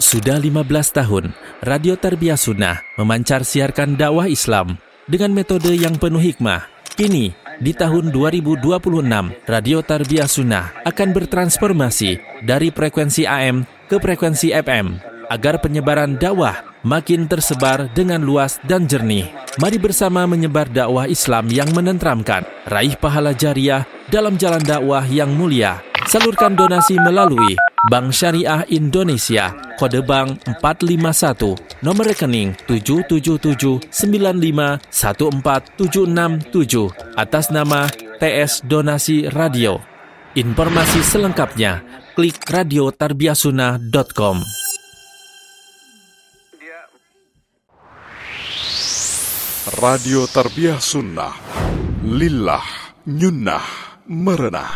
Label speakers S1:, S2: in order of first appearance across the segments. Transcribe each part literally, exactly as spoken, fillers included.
S1: Sudah lima belas tahun, Radio Tarbiyah Sunnah memancar siarkan dakwah Islam dengan metode yang penuh hikmah. Kini, di tahun dua ribu dua puluh enam, Radio Tarbiyah Sunnah akan bertransformasi dari frekuensi A M ke frekuensi F M agar penyebaran dakwah makin tersebar dengan luas dan jernih. Mari bersama menyebar dakwah Islam yang menenteramkan, raih pahala jariah dalam jalan dakwah yang mulia. Salurkan donasi melalui Bank Syariah Indonesia, kode bank empat lima satu, nomor rekening tujuh tujuh tujuh sembilan lima satu empat tujuh enam tujuh atas nama T S Donasi Radio. Informasi selengkapnya klik radio tarbiyah sunnah dot com.
S2: Radio Tarbiyah Sunnah, lillah nyunnah merenah.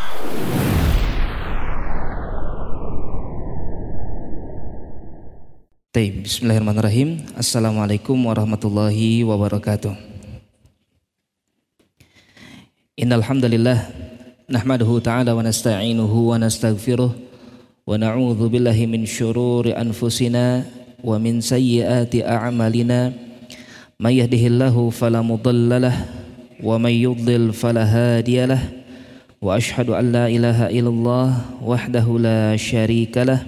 S3: Bismillahirrahmanirrahim. Assalamualaikum warahmatullahi wabarakatuh. Innal hamdalillah nahmaduhu ta'ala wa nasta'inuhu wa nastaghfiruh wa na'udzu billahi min syururi anfusina wa min sayyiati a'malina. May yahdihillahu fala mudilla lahu wa may yudlil fala hadiya lahu wa asyhadu an la ilaha illallah wahdahu la syarika lahu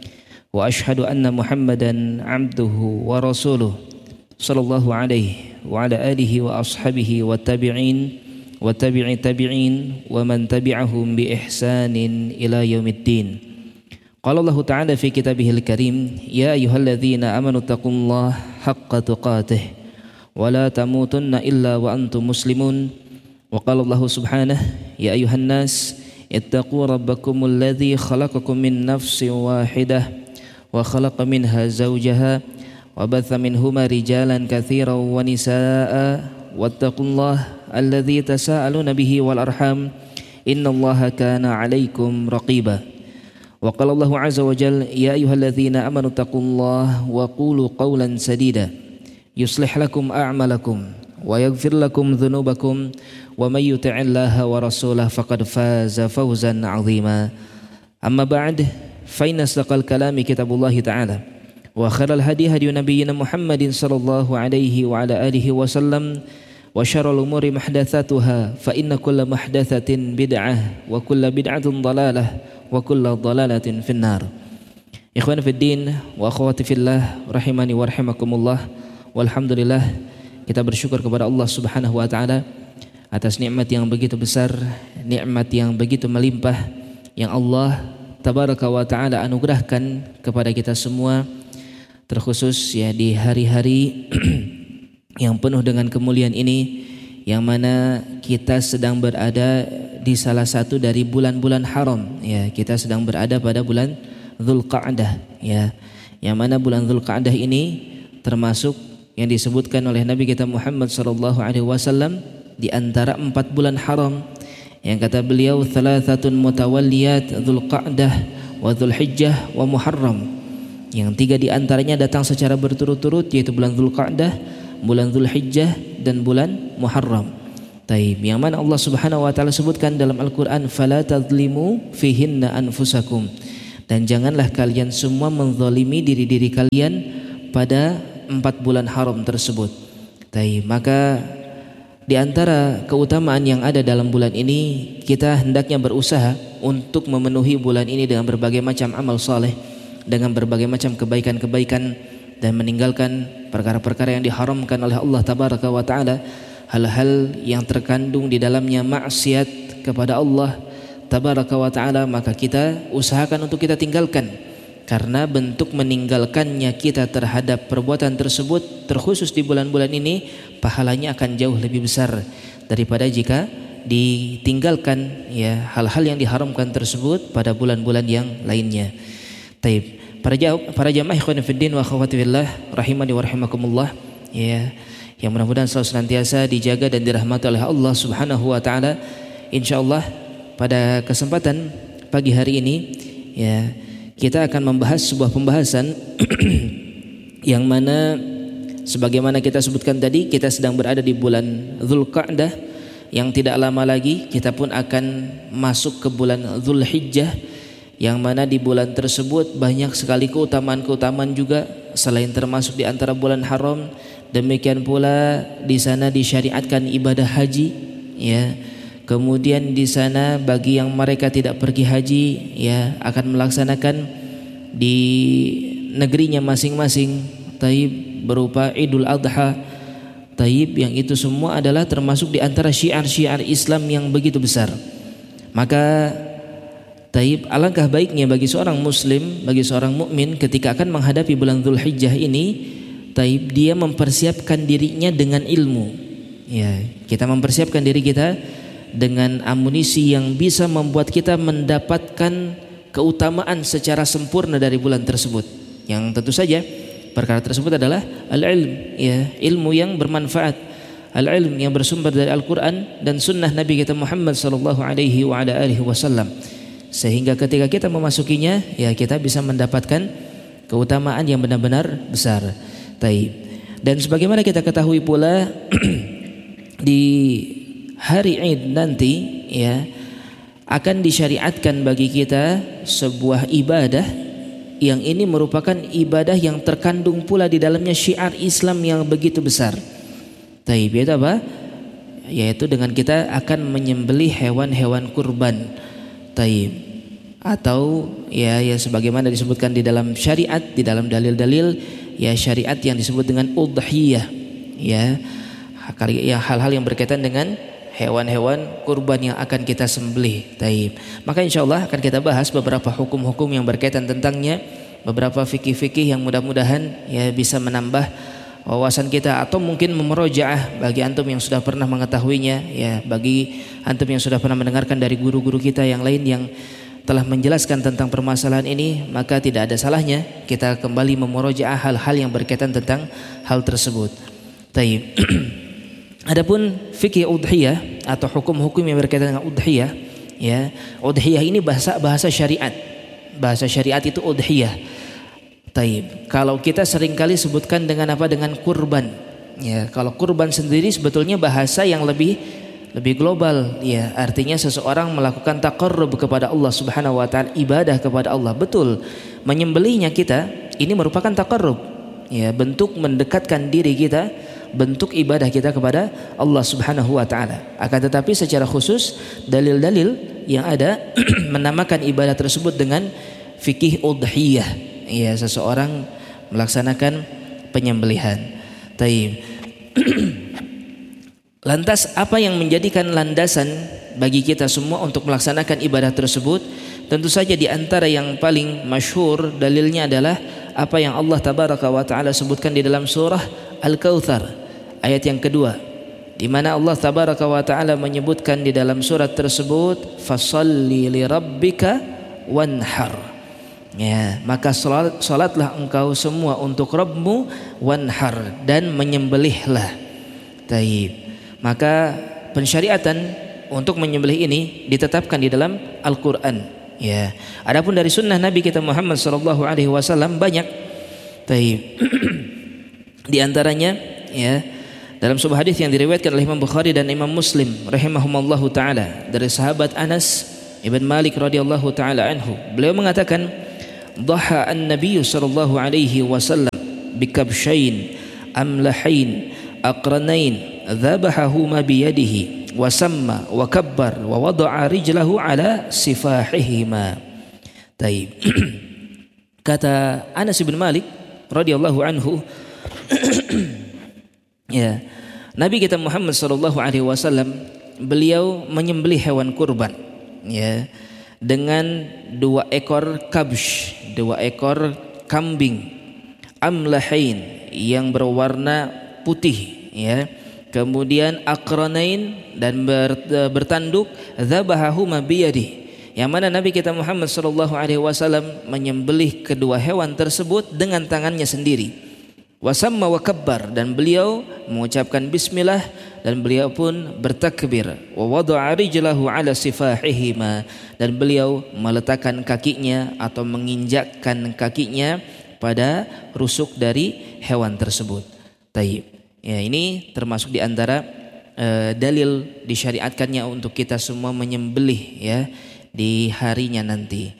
S3: wa asyhadu anna Muhammadan abduhu wa rasuluh sallallahu alaihi wa ala alihi wa ashabihi wa tabi'in wa tabi'i tabi'in wa man tabi'ahum bi ihsanin ila yaumiddin. Qala Allah ta'ala fi kitabihil karim, ya ayyuhalladzina amanu taqullaha haqqa tuqatih wa la tamutunna illa wa antum muslimun. Wa qala Allah subhanahu, ya ayyuhan nas ittaqu rabbakumul ladzi khalaqakum min nafsin wahidah wa khalaqa minha zawjaha wa batha minhuma rijalan katsiran wa nisaa'a wattaqullaha alladzi tasaaluna bihi wal arham innallaha kana 'alaikum raqiba. Wa qala Allahu 'azza wa jalla, ya ayyuhalladzina amanu taqullaha wa qulu qawlan sadida yuslih lakum a'malakum wa yaghfir lakum dhunubakum wa may yuti'illaha wa rasulahu faqad faza fawzan 'azima. Amma ba'd, fa inna asdaqal kalami kitabullah ta'ala wa khairal hadi hadi nabiyyina Muhammadin sallallahu alaihi wa ala alihi wa sallam wa syarrul umuri muhdatsatuha fa inna kulla muhdatsatin bid'ah wa kulla bid'atin dhalalah wa kulla dhalalatin finnar. Ikhwan fid din wa akhwati fillah rahimani wa rahimakumullah. Walhamdulillah, kita bersyukur kepada Allah Subhanahu wa taala atas nikmat yang begitu besar, nikmat yang begitu melimpah yang Allah Tabaraka wa ta'ala anugerahkan kepada kita semua, terkhusus ya di hari-hari yang penuh dengan kemuliaan ini, yang mana kita sedang berada di salah satu dari bulan-bulan haram ya. Kita sedang berada pada bulan Dzulqa'dah ya, yang mana bulan Dzulqa'dah ini termasuk yang disebutkan oleh Nabi kita Muhammad sallallahu alaihi wasallam di antara empat bulan haram, yang kata beliau thalathatun mutawalliyat Dzulqa'dah wa Dzulhijjah wa Muharram, yang tiga di antaranya datang secara berturut-turut, yaitu bulan Dzulqa'dah, bulan Dzulhijjah dan bulan Muharram. Taib, yang mana Allah Subhanahu wa taala sebutkan dalam Al-Qur'an, fala tadzlimu fihinna anfusakum, dan janganlah kalian semua menzalimi diri-diri kalian pada empat bulan haram tersebut. Taib, maka di antara keutamaan yang ada dalam bulan ini, kita hendaknya berusaha untuk memenuhi bulan ini dengan berbagai macam amal saleh, dengan berbagai macam kebaikan-kebaikan, dan meninggalkan perkara-perkara yang diharamkan oleh Allah Tabaraka wa ta'ala, hal-hal yang terkandung di dalamnya maksiat kepada Allah Tabaraka wa ta'ala, maka kita usahakan untuk kita tinggalkan. Karena bentuk meninggalkannya kita terhadap perbuatan tersebut, terkhusus di bulan-bulan ini, pahalanya akan jauh lebih besar daripada jika ditinggalkan ya hal-hal yang diharamkan tersebut pada bulan-bulan yang lainnya. Taib, para jawab, para jamaah ikhwan fillah wa akhwati fillah rahimani wa rahimakumullah ya, yang mudah-mudahan selalu senantiasa dijaga dan dirahmati oleh Allah Subhanahu wa taala. Insyaallah pada kesempatan pagi hari ini ya, kita akan membahas sebuah pembahasan yang mana sebagaimana kita sebutkan tadi, kita sedang berada di bulan Dzulqa'dah, yang tidak lama lagi kita pun akan masuk ke bulan Dzulhijjah, yang mana di bulan tersebut banyak sekali keutamaan-keutamaan juga selain termasuk di antara bulan haram. Demikian pula di sana disyariatkan ibadah haji, ya. Kemudian di sana bagi yang mereka tidak pergi haji, ya, akan melaksanakan di negerinya masing-masing, taib, berupa Idul Adha, taib, yang itu semua adalah termasuk di antara syiar-syiar Islam yang begitu besar. Maka taib, alangkah baiknya bagi seorang muslim, bagi seorang mukmin ketika akan menghadapi bulan Dzulhijjah ini, taib, dia mempersiapkan dirinya dengan ilmu. Ya, kita mempersiapkan diri kita dengan amunisi yang bisa membuat kita mendapatkan keutamaan secara sempurna dari bulan tersebut. Yang tentu saja perkara tersebut adalah al-ilm, ya, ilmu yang bermanfaat, al-ilm yang bersumber dari Al-Quran dan sunnah Nabi kita Muhammad sallallahu alaihi wa ala alihi wasallam. Sehingga ketika kita memasukinya, ya, kita bisa mendapatkan keutamaan yang benar-benar besar. Taib. Dan sebagaimana kita ketahui pula di hari Id nanti, ya, akan disyariatkan bagi kita sebuah ibadah yang ini merupakan ibadah yang terkandung pula di dalamnya syiar Islam yang begitu besar. Taib, yaitu apa? Yaitu dengan kita akan menyembelih hewan-hewan kurban. Taib. Atau ya, ya sebagaimana disebutkan di dalam syariat, di dalam dalil-dalil, ya, syariat yang disebut dengan udhiyah, ya, kali ya, hal-hal yang berkaitan dengan hewan-hewan kurban yang akan kita sembelih. Taib. Maka insyaallah akan kita bahas beberapa hukum-hukum yang berkaitan tentangnya, beberapa fikih-fikih yang mudah-mudahan ya bisa menambah wawasan kita, atau mungkin memerojaah bagi antum yang sudah pernah mengetahuinya, ya, bagi antum yang sudah pernah mendengarkan dari guru-guru kita yang lain yang telah menjelaskan tentang permasalahan ini, maka tidak ada salahnya kita kembali memurojaah hal-hal yang berkaitan tentang hal tersebut. Taib. Adapun fikih udhiyah atau hukum-hukum yang berkaitan dengan udhiyah, ya, udhiyah ini bahasa bahasa syariat. Bahasa syariat itu udhiyah. Taib. Kalau kita seringkali sebutkan dengan apa? Dengan kurban. Ya, kalau kurban sendiri sebetulnya bahasa yang lebih lebih global, ya, artinya seseorang melakukan taqarrub kepada Allah Subhanahu wa taala, ibadah kepada Allah. Betul, menyembelihnya kita ini merupakan taqarrub, ya, bentuk mendekatkan diri kita, bentuk ibadah kita kepada Allah Subhanahu wa taala. Akan tetapi secara khusus dalil-dalil yang ada menamakan ibadah tersebut dengan fikih udhiyah, ya, seseorang melaksanakan penyembelihan. Taib. Lantas apa yang menjadikan landasan bagi kita semua untuk melaksanakan ibadah tersebut? Tentu saja di antara yang paling masyhur dalilnya adalah apa yang Allah tabaraka wa taala sebutkan di dalam surah Al-Kautsar ayat yang kedua, di mana Allah tabaraka wa taala menyebutkan di dalam surat tersebut, fasholli li rabbika wanhar. Ya, maka salat, salatlah engkau semua untuk Rabbmu, wanhar, dan menyembelihlah. Taib. Maka pensyariatan untuk menyembelih ini ditetapkan di dalam Al-Quran, ya. Adapun dari sunnah Nabi kita Muhammad sallallahu alaihi wasallam banyak. Taib. Di antaranya, ya, dalam sebuah hadis yang diriwayatkan oleh Imam Bukhari dan Imam Muslim rahimahumallahu taala dari sahabat Anas ibn Malik radhiyallahu taala anhu, beliau mengatakan, dhaha an-nabiy sallallahu alaihi wasallam bikabshain amlahain aqranain dhabahahuma biyadihi wa samma wa kabbar wa wada'a rijlahu ala sifahihima. Taib. Kata Anas bin Malik radhiyallahu anhu, ya, Nabi kita Muhammad sallallahu alaihi wasallam beliau menyembelih hewan kurban, ya, dengan dua ekor kabsh, dua ekor kambing amlahain yang berwarna putih, ya. Kemudian aqranain, dan bertanduk, dzabahahuma biyadihi, yang mana Nabi kita Muhammad sallallahu alaihi wasallam menyembelih kedua hewan tersebut dengan tangannya sendiri. Wasamma wa kabbar, dan beliau mengucapkan bismillah, dan beliau pun bertakbir. Wa wada'a rijlahu ala sifahihima, dan beliau meletakkan kakinya atau menginjakkan kakinya pada rusuk dari hewan tersebut. Taib. Ya, ini termasuk di antara uh, dalil disyariatkannya untuk kita semua menyembelih, ya, di harinya nanti.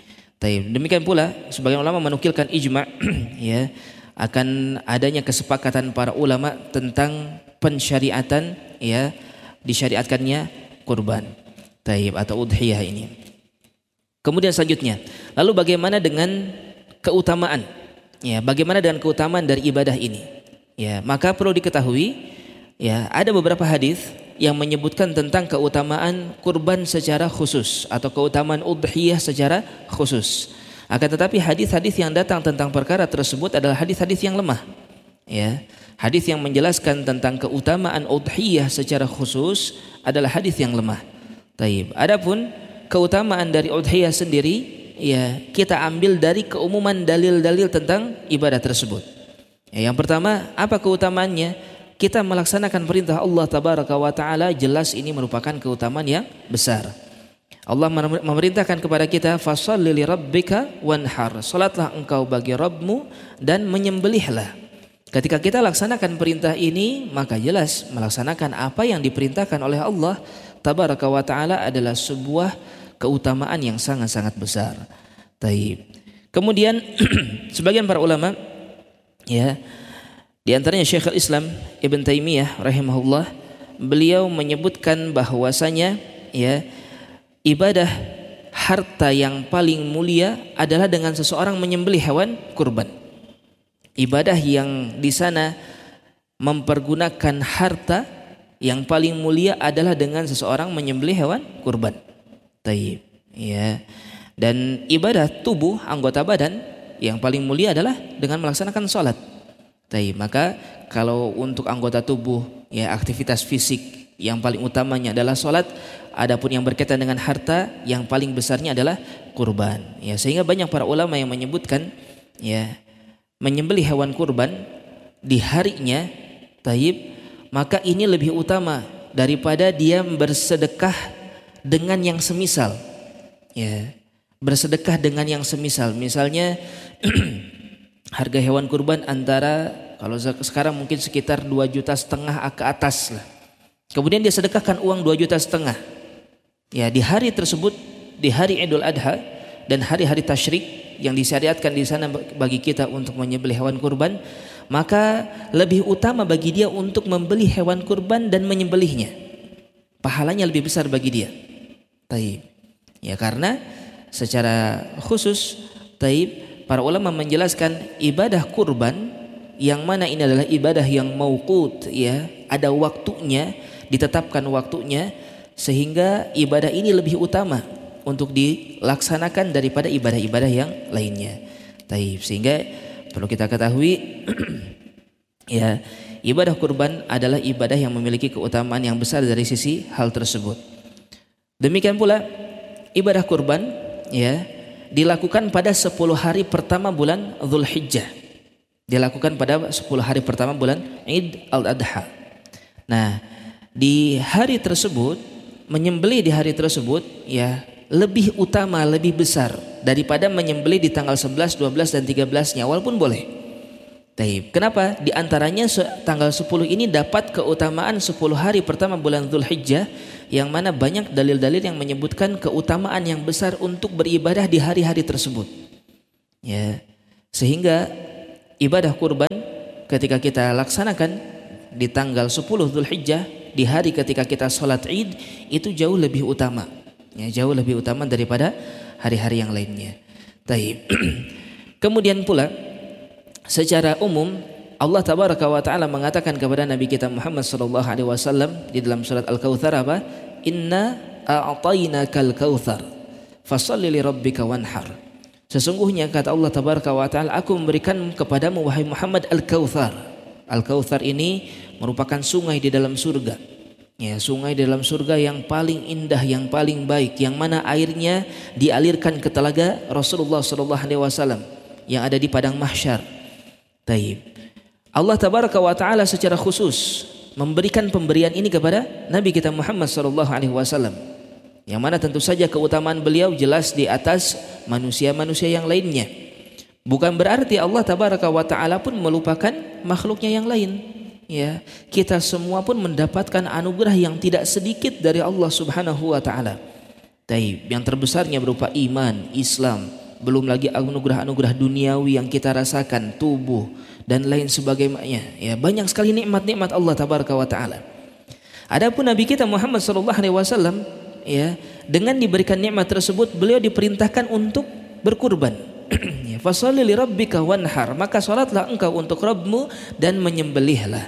S3: Taib. Demikian pula sebagian ulama menukilkan ijma' ya akan adanya kesepakatan para ulama tentang pensyariatan ya disyariatkannya kurban taib atau udhiyah ini. Kemudian selanjutnya, lalu bagaimana dengan keutamaan? Ya, bagaimana dengan keutamaan dari ibadah ini? Ya, maka perlu diketahui ya ada beberapa hadis yang menyebutkan tentang keutamaan kurban secara khusus atau keutamaan udhiyah secara khusus. Akan tetapi hadis-hadis yang datang tentang perkara tersebut adalah hadis-hadis yang lemah. Ya, hadis yang menjelaskan tentang keutamaan udhiyah secara khusus adalah hadis yang lemah. Taib. Adapun keutamaan dari udhiyah sendiri, ya kita ambil dari keumuman dalil-dalil tentang ibadah tersebut. Ya, yang pertama, apa keutamaannya? Kita melaksanakan perintah Allah Tabaraka wa Ta'ala, jelas ini merupakan keutamaan yang besar. Allah memerintahkan kepada kita, fasholli li rabbika wanhar, salatlah engkau bagi Rabbmu dan menyembelihlah. Ketika kita laksanakan perintah ini, maka jelas melaksanakan apa yang diperintahkan oleh Allah Tabaraka wa Ta'ala adalah sebuah keutamaan yang sangat-sangat besar. Taib. Kemudian sebagian para ulama ya di antaranya Syekhul Islam Ibn Taimiyah rahimahullah, beliau menyebutkan bahwasanya ya ibadah harta yang paling mulia adalah dengan seseorang menyembelih hewan kurban. Ibadah yang di sana mempergunakan harta yang paling mulia adalah dengan seseorang menyembelih hewan kurban. Taib. Ya. Dan ibadah tubuh anggota badan yang paling mulia adalah dengan melaksanakan sholat. Taib. Maka kalau untuk anggota tubuh ya aktivitas fisik yang paling utamanya adalah sholat, adapun yang berkaitan dengan harta yang paling besarnya adalah kurban. Ya, sehingga banyak para ulama yang menyebutkan ya menyembelih hewan kurban di harinya, taib, maka ini lebih utama daripada dia bersedekah dengan yang semisal. Ya, bersedekah dengan yang semisal. Misalnya harga hewan kurban antara kalau sekarang mungkin sekitar dua juta setengah ke atas lah. Kemudian dia sedekahkan uang dua juta setengah. Ya, di hari tersebut, di hari Idul Adha dan hari-hari tasyrik yang disyariatkan di sana bagi kita untuk menyembelih hewan kurban, maka lebih utama bagi dia untuk membeli hewan kurban dan menyembelihnya. Pahalanya lebih besar bagi dia. Taib. Ya, karena secara khusus taib para ulama menjelaskan ibadah kurban yang mana ini adalah ibadah yang mauqut, ya, ada waktunya, ditetapkan waktunya, sehingga ibadah ini lebih utama untuk dilaksanakan daripada ibadah-ibadah yang lainnya. Taib. Sehingga perlu kita ketahui ya, ibadah kurban adalah ibadah yang memiliki keutamaan yang besar dari sisi hal tersebut. Demikian pula ibadah kurban ya dilakukan pada sepuluh hari pertama bulan Dzulhijjah. Dilakukan pada sepuluh hari pertama bulan Id al-Adha. Nah, di hari tersebut, menyembelih di hari tersebut ya lebih utama, lebih besar daripada menyembelih di tanggal sebelas, dua belas dan tiga belas-nya, walaupun boleh. Taib. Kenapa? Di antaranya tanggal sepuluh ini dapat keutamaan sepuluh hari pertama bulan Dzulhijjah, yang mana banyak dalil-dalil yang menyebutkan keutamaan yang besar untuk beribadah di hari-hari tersebut. Ya. Sehingga ibadah kurban ketika kita laksanakan di tanggal sepuluh Dzulhijjah, di hari ketika kita sholat Id, itu jauh lebih utama. Ya, jauh lebih utama daripada hari-hari yang lainnya. Taib. Kemudian pula secara umum Allah Tabaraka wa Ta'ala mengatakan kepada Nabi kita Muhammad sallallahu alaihi wasallam di dalam surat Al-Kautsar apa? Inna a'tainakal kautsar fasholli li rabbika wanhar. Sesungguhnya kata Allah Tabaraka wa Ta'ala, aku memberikan kepadamu wahai Muhammad Al-Kautsar. Al-Kautsar ini merupakan sungai di dalam surga. Ya, sungai di dalam surga yang paling indah, yang paling baik, yang mana airnya dialirkan ke telaga Rasulullah sallallahu alaihi wasallam yang ada di padang mahsyar. Taib. Allah Tabaraka wa Ta'ala secara khusus memberikan pemberian ini kepada Nabi kita Muhammad sallallahu alaihi wasallam, yang mana tentu saja keutamaan beliau jelas di atas manusia-manusia yang lainnya. Bukan berarti Allah Tabaraka wa Ta'ala pun melupakan makhluknya yang lain. Ya, kita semua pun mendapatkan anugerah yang tidak sedikit dari Allah Subhanahu wa Ta'ala. Taib. Yang terbesarnya berupa iman, Islam, belum lagi anugerah-anugerah duniawi yang kita rasakan, tubuh dan lain sebagainya. Ya, banyak sekali nikmat-nikmat Allah tabaraka wa taala. Adapun Nabi kita Muhammad sallallahu alaihi wasallam, ya, dengan diberikan nikmat tersebut beliau diperintahkan untuk berkurban. Ya, fasholli li rabbika wanhar, maka salatlah engkau untuk Rabbmu dan menyembelihlah.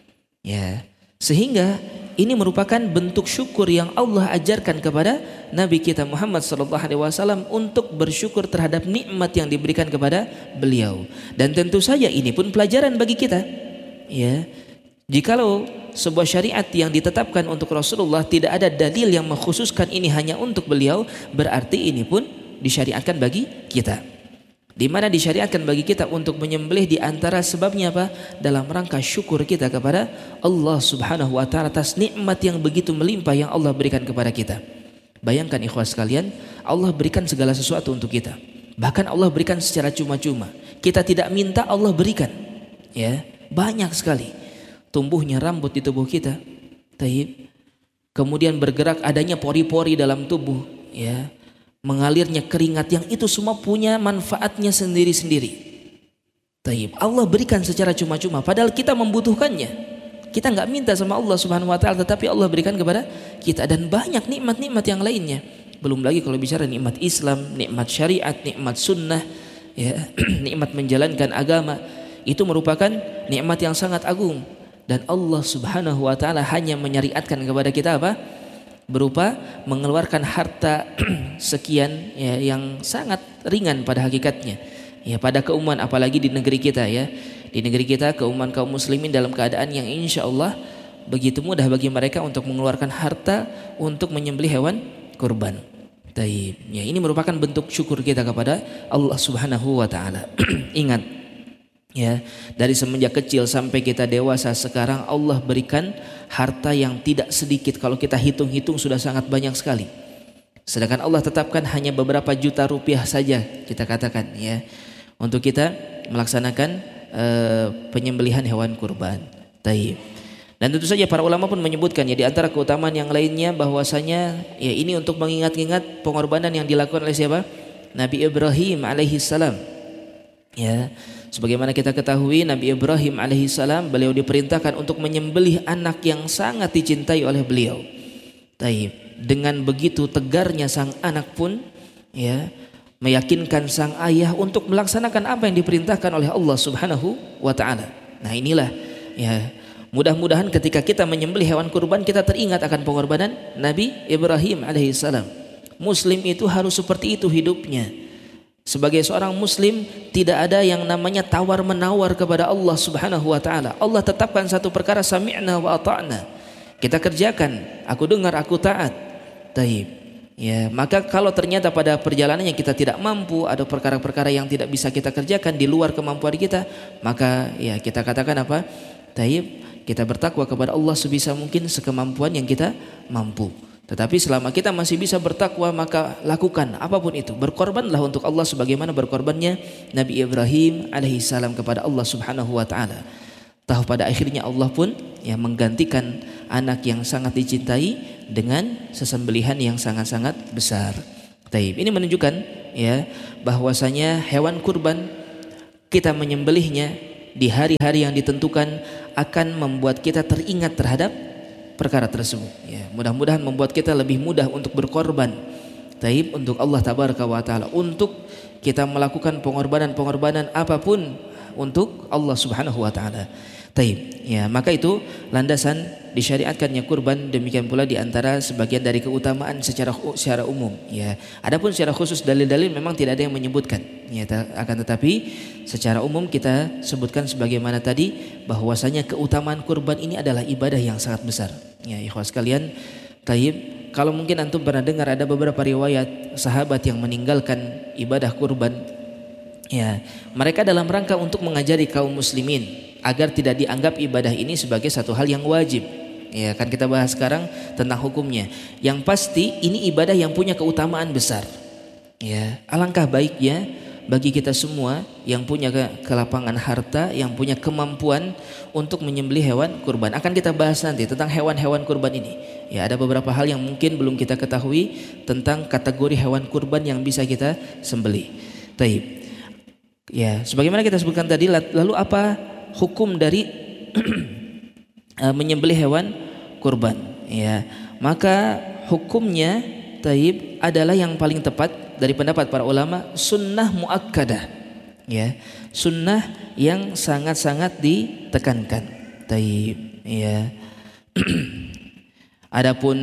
S3: Ya, sehingga ini merupakan bentuk syukur yang Allah ajarkan kepada Nabi kita Muhammad sallallahu alaihi wasallam untuk bersyukur terhadap nikmat yang diberikan kepada beliau. Dan tentu saja ini pun pelajaran bagi kita. Ya, jikalau sebuah syariat yang ditetapkan untuk Rasulullah tidak ada dalil yang mengkhususkan ini hanya untuk beliau, berarti ini pun disyariatkan bagi kita. Di mana disyariatkan bagi kita untuk menyembelih di antara sebabnya apa? Dalam rangka syukur kita kepada Allah Subhanahu wa taala atas nikmat yang begitu melimpah yang Allah berikan kepada kita. Bayangkan ikhwas sekalian, Allah berikan segala sesuatu untuk kita. Bahkan Allah berikan secara cuma-cuma. Kita tidak minta, Allah berikan. Ya, banyak sekali. Tumbuhnya rambut di tubuh kita. Taib. Kemudian bergerak adanya pori-pori dalam tubuh, ya. Mengalirnya keringat, yang itu semua punya manfaatnya sendiri-sendiri. Taib. Allah berikan secara cuma-cuma padahal kita membutuhkannya. Kita nggak minta sama Allah Subhanahu wa taala, tetapi Allah berikan kepada kita, dan banyak nikmat-nikmat yang lainnya. Belum lagi kalau bicara nikmat Islam, nikmat syariat, nikmat sunnah, ya, nikmat menjalankan agama, itu merupakan nikmat yang sangat agung, dan Allah Subhanahu wa taala hanya menyariatkan kepada kita apa? Berupa mengeluarkan harta sekian, ya, yang sangat ringan pada hakikatnya, ya, pada keumuman, apalagi di negeri kita, ya, di negeri kita keumuman kaum muslimin dalam keadaan yang insya Allah begitu mudah bagi mereka untuk mengeluarkan harta untuk menyembelih hewan kurban. Taib. Ya, ini merupakan bentuk syukur kita kepada Allah Subhanahu wa taala. Ingat, ya, dari semenjak kecil sampai kita dewasa sekarang Allah berikan harta yang tidak sedikit. Kalau kita hitung-hitung sudah sangat banyak sekali. Sedangkan Allah tetapkan hanya beberapa juta rupiah saja, kita katakan, ya, untuk kita melaksanakan uh, penyembelihan hewan kurban. Taib. Dan tentu saja para ulama pun menyebutkan, ya, di antara keutamaan yang lainnya bahwasanya, ya, ini untuk mengingat-ingat pengorbanan yang dilakukan oleh siapa? Nabi Ibrahim alaihi salam. Ya, sebagaimana kita ketahui Nabi Ibrahim alaihissalam beliau diperintahkan untuk menyembelih anak yang sangat dicintai oleh beliau. Taib. Dengan begitu tegarnya sang anak pun, ya, meyakinkan sang ayah untuk melaksanakan apa yang diperintahkan oleh Allah Subhanahu wa taala. Nah, inilah, ya, mudah-mudahan ketika kita menyembelih hewan kurban kita teringat akan pengorbanan Nabi Ibrahim alaihissalam. Muslim itu harus seperti itu hidupnya. Sebagai seorang muslim tidak ada yang namanya tawar menawar kepada Allah Subhanahu wa taala. Allah tetapkan satu perkara, sami'na wa ata'na. Kita kerjakan, aku dengar, aku taat. Taib. Ya, maka kalau ternyata pada perjalanannya kita tidak mampu, ada perkara-perkara yang tidak bisa kita kerjakan di luar kemampuan kita, maka, ya, kita katakan apa? Taib, kita bertakwa kepada Allah sebisa mungkin sekemampuan yang kita mampu. Tetapi selama kita masih bisa bertakwa, maka lakukan apapun itu. Berkorbanlah untuk Allah sebagaimana berkorbannya Nabi Ibrahim alaihissalam kepada Allah Subhanahu wa taala. Tahu pada akhirnya Allah pun, ya, menggantikan anak yang sangat dicintai dengan sesembelihan yang sangat-sangat besar. Taib. Ini menunjukkan, ya, bahwasanya hewan kurban kita menyembelihnya di hari-hari yang ditentukan akan membuat kita teringat terhadap perkara tersebut, ya. Mudah-mudahan membuat kita lebih mudah untuk berkorban, taib, untuk Allah tabaraka wa taala, untuk kita melakukan pengorbanan-pengorbanan apapun untuk Allah Subhanahu wa taala. Taib. Ya, maka itu landasan disyariatkannya kurban. Demikian pula di antara sebagian dari keutamaan secara secara umum, ya. Adapun secara khusus dalil-dalil memang tidak ada yang menyebutkan, ya, akan tetapi secara umum kita sebutkan sebagaimana tadi bahwasanya keutamaan kurban ini adalah ibadah yang sangat besar. Ya, ikhwas sekalian, taib, kalau mungkin antum pernah dengar ada beberapa riwayat sahabat yang meninggalkan ibadah kurban, ya, mereka dalam rangka untuk mengajari kaum muslimin agar tidak dianggap ibadah ini sebagai satu hal yang wajib. Ya, kan kita bahas sekarang tentang hukumnya. Yang pasti ini ibadah yang punya keutamaan besar. Ya, alangkah baiknya bagi kita semua yang punya kelapangan harta, yang punya kemampuan untuk menyembelih hewan kurban. Akan kita bahas nanti tentang hewan-hewan kurban ini. Ya, ada beberapa hal yang mungkin belum kita ketahui tentang kategori hewan kurban yang bisa kita sembelih. Taib. Ya, sebagaimana kita sebutkan tadi, lalu apa hukum dari menyembelih hewan kurban? Ya, maka hukumnya taib adalah yang paling tepat dari pendapat para ulama, sunnah muakkadah. Ya, sunnah yang sangat-sangat ditekankan. Taib. Ya. Adapun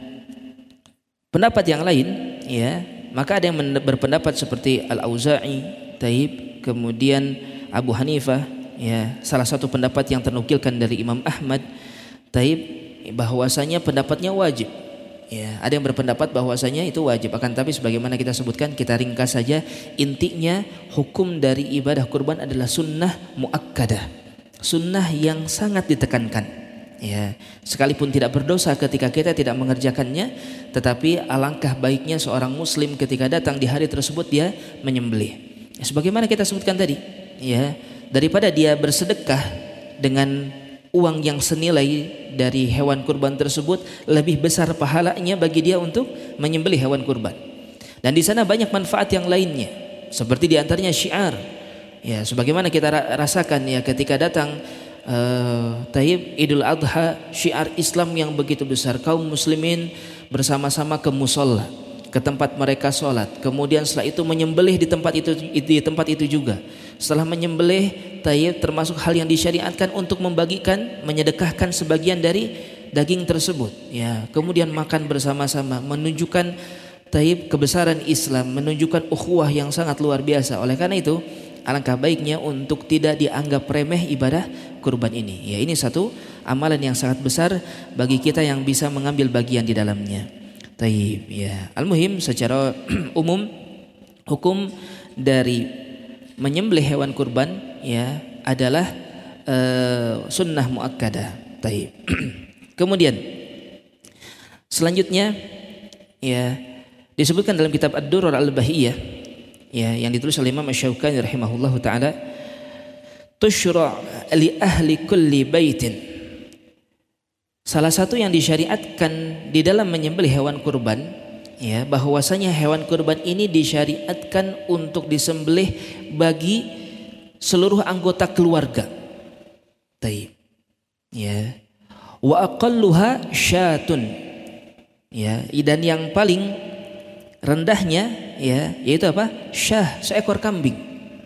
S3: pendapat yang lain, ya, maka ada yang berpendapat seperti Al-Auza'i, taib, kemudian Abu Hanifah, ya, salah satu pendapat yang ternukilkan dari Imam Ahmad, taib, bahwasanya pendapatnya wajib. Ya, ada yang berpendapat bahwasanya itu wajib, akan tapi sebagaimana kita sebutkan, kita ringkas saja, intinya hukum dari ibadah kurban adalah sunnah muakkadah, sunnah yang sangat ditekankan. Ya, sekalipun tidak berdosa ketika kita tidak mengerjakannya, tetapi alangkah baiknya seorang muslim ketika datang di hari tersebut dia menyembelih. Ya, sebagaimana kita sebutkan tadi, ya, daripada dia bersedekah dengan uang yang senilai dari hewan kurban tersebut, lebih besar pahalanya bagi dia untuk menyembelih hewan kurban. Dan di sana banyak manfaat yang lainnya, seperti diantaranya syiar. Ya, sebagaimana kita rasakan ya ketika datang uh, taib Idul Adha, syiar Islam yang begitu besar, kaum muslimin bersama-sama ke musola, ke tempat mereka sholat, kemudian setelah itu menyembelih di tempat itu di tempat itu juga. Setelah menyembelih, tayyib termasuk hal yang disyariatkan untuk membagikan, menyedekahkan sebagian dari daging tersebut. Ya, kemudian makan bersama-sama, menunjukkan tayyib kebesaran Islam, menunjukkan ukhuwah yang sangat luar biasa. Oleh karena itu, alangkah baiknya untuk tidak dianggap remeh ibadah kurban ini. Ya, ini satu amalan yang sangat besar bagi kita yang bisa mengambil bagian di dalamnya. Tayyib, ya. Al-muhim secara umum hukum dari menyembelih hewan kurban, ya, adalah uh, sunnah muakkadah. Taib. Kemudian selanjutnya, ya, disebutkan dalam kitab Ad-Durrar Al-Bahiyah, ya, yang ditulis oleh Imam Asy-Syaukani rahimahullahu taala, tusyra' li ahli kulli baitin. Salah satu yang disyariatkan di dalam menyembelih hewan kurban, ya, bahwasanya hewan kurban ini disyariatkan untuk disembelih bagi seluruh anggota keluarga. Taib. Ya. Wa aqalluha syatun. Ya, dan yang paling rendahnya, ya, yaitu apa? Syah, seekor kambing.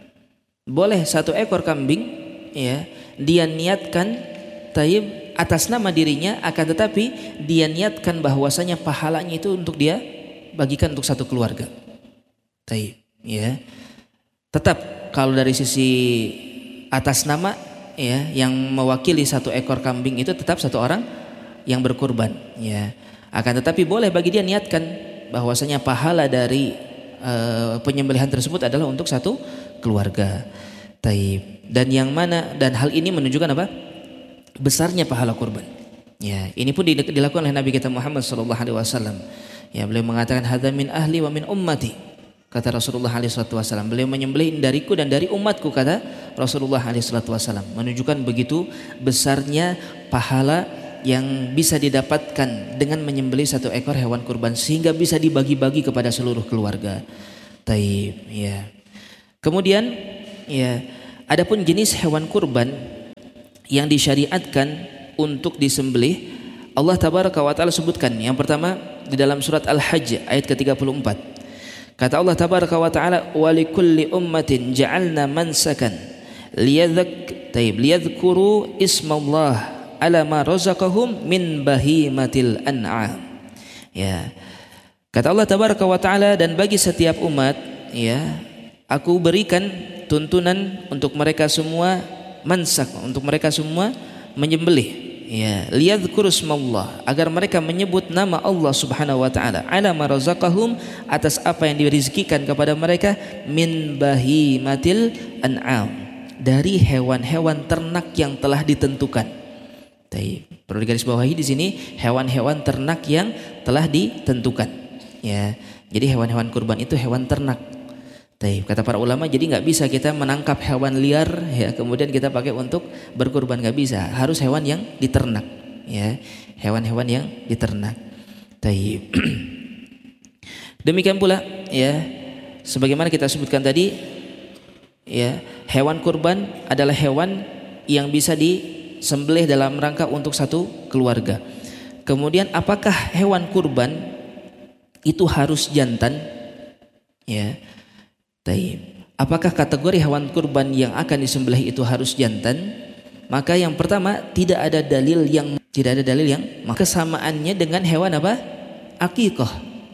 S3: Boleh satu ekor kambing, ya, dia niatkan taib atas nama dirinya, akan tetapi dia niatkan bahwasanya pahalanya itu untuk dia bagikan untuk satu keluarga. Taib, ya. Tetap kalau dari sisi atas nama, ya, yang mewakili satu ekor kambing itu tetap satu orang yang berkurban, ya. Akan tetapi boleh bagi dia niatkan bahwasanya pahala dari uh, penyembelihan tersebut adalah untuk satu keluarga. Taib. Dan yang mana, dan hal ini menunjukkan apa? Besarnya pahala kurban. Ya, ini pun dilakukan oleh Nabi kita Muhammad sallallahu alaihi wasallam. Ya, beliau mengatakan hadza min ahli wa min ummati. Kata Rasulullah alaihi wasallam, beliau menyembelih dariku dan dari umatku, kata Rasulullah alaihi wasallam, menunjukkan begitu besarnya pahala yang bisa didapatkan dengan menyembelih satu ekor hewan kurban, sehingga bisa dibagi-bagi kepada seluruh keluarga. Taib, ya. Kemudian, ya, adapun jenis hewan kurban yang disyariatkan untuk disembelih, Allah tabaraka wa taala sebutkan. Yang pertama di dalam surat Al-Hajj ayat ke tiga puluh empat. Kata Allah tabaraka wa taala, "Wa likulli ummatin ja'alna mansakan liyadhak taib liyadhkuru ismallah ala ma razaqahum min bahimatil an'am." Ya. Kata Allah tabaraka wa taala, dan bagi setiap umat, ya, aku berikan tuntunan untuk mereka semua, mansak, untuk mereka semua menyembelih, ya, liyadhkuru ismallah, agar mereka menyebut nama Allah Subhanahu wa taala, ala ma razaqahum, atas apa yang dirizkikan kepada mereka, min bahimatil an'am, dari hewan-hewan ternak yang telah ditentukan. Taib. Perlu digarisbawahi di sini hewan-hewan ternak yang telah ditentukan, ya. Jadi hewan-hewan kurban itu hewan ternak. Taib. Kata para ulama, jadi nggak bisa kita menangkap hewan liar, ya, kemudian kita pakai untuk berkurban, nggak bisa. Harus hewan yang diternak, ya, hewan-hewan yang diternak. Taib. Demikian pula, ya, sebagaimana kita sebutkan tadi, ya, hewan kurban adalah hewan yang bisa disembelih dalam rangka untuk satu keluarga. Kemudian apakah hewan kurban itu harus jantan? Ya. Taib. Apakah kategori hewan kurban yang akan disembelih itu harus jantan? Maka yang pertama, tidak ada dalil yang tidak ada dalil yang kesamaannya dengan hewan apa? Akikah.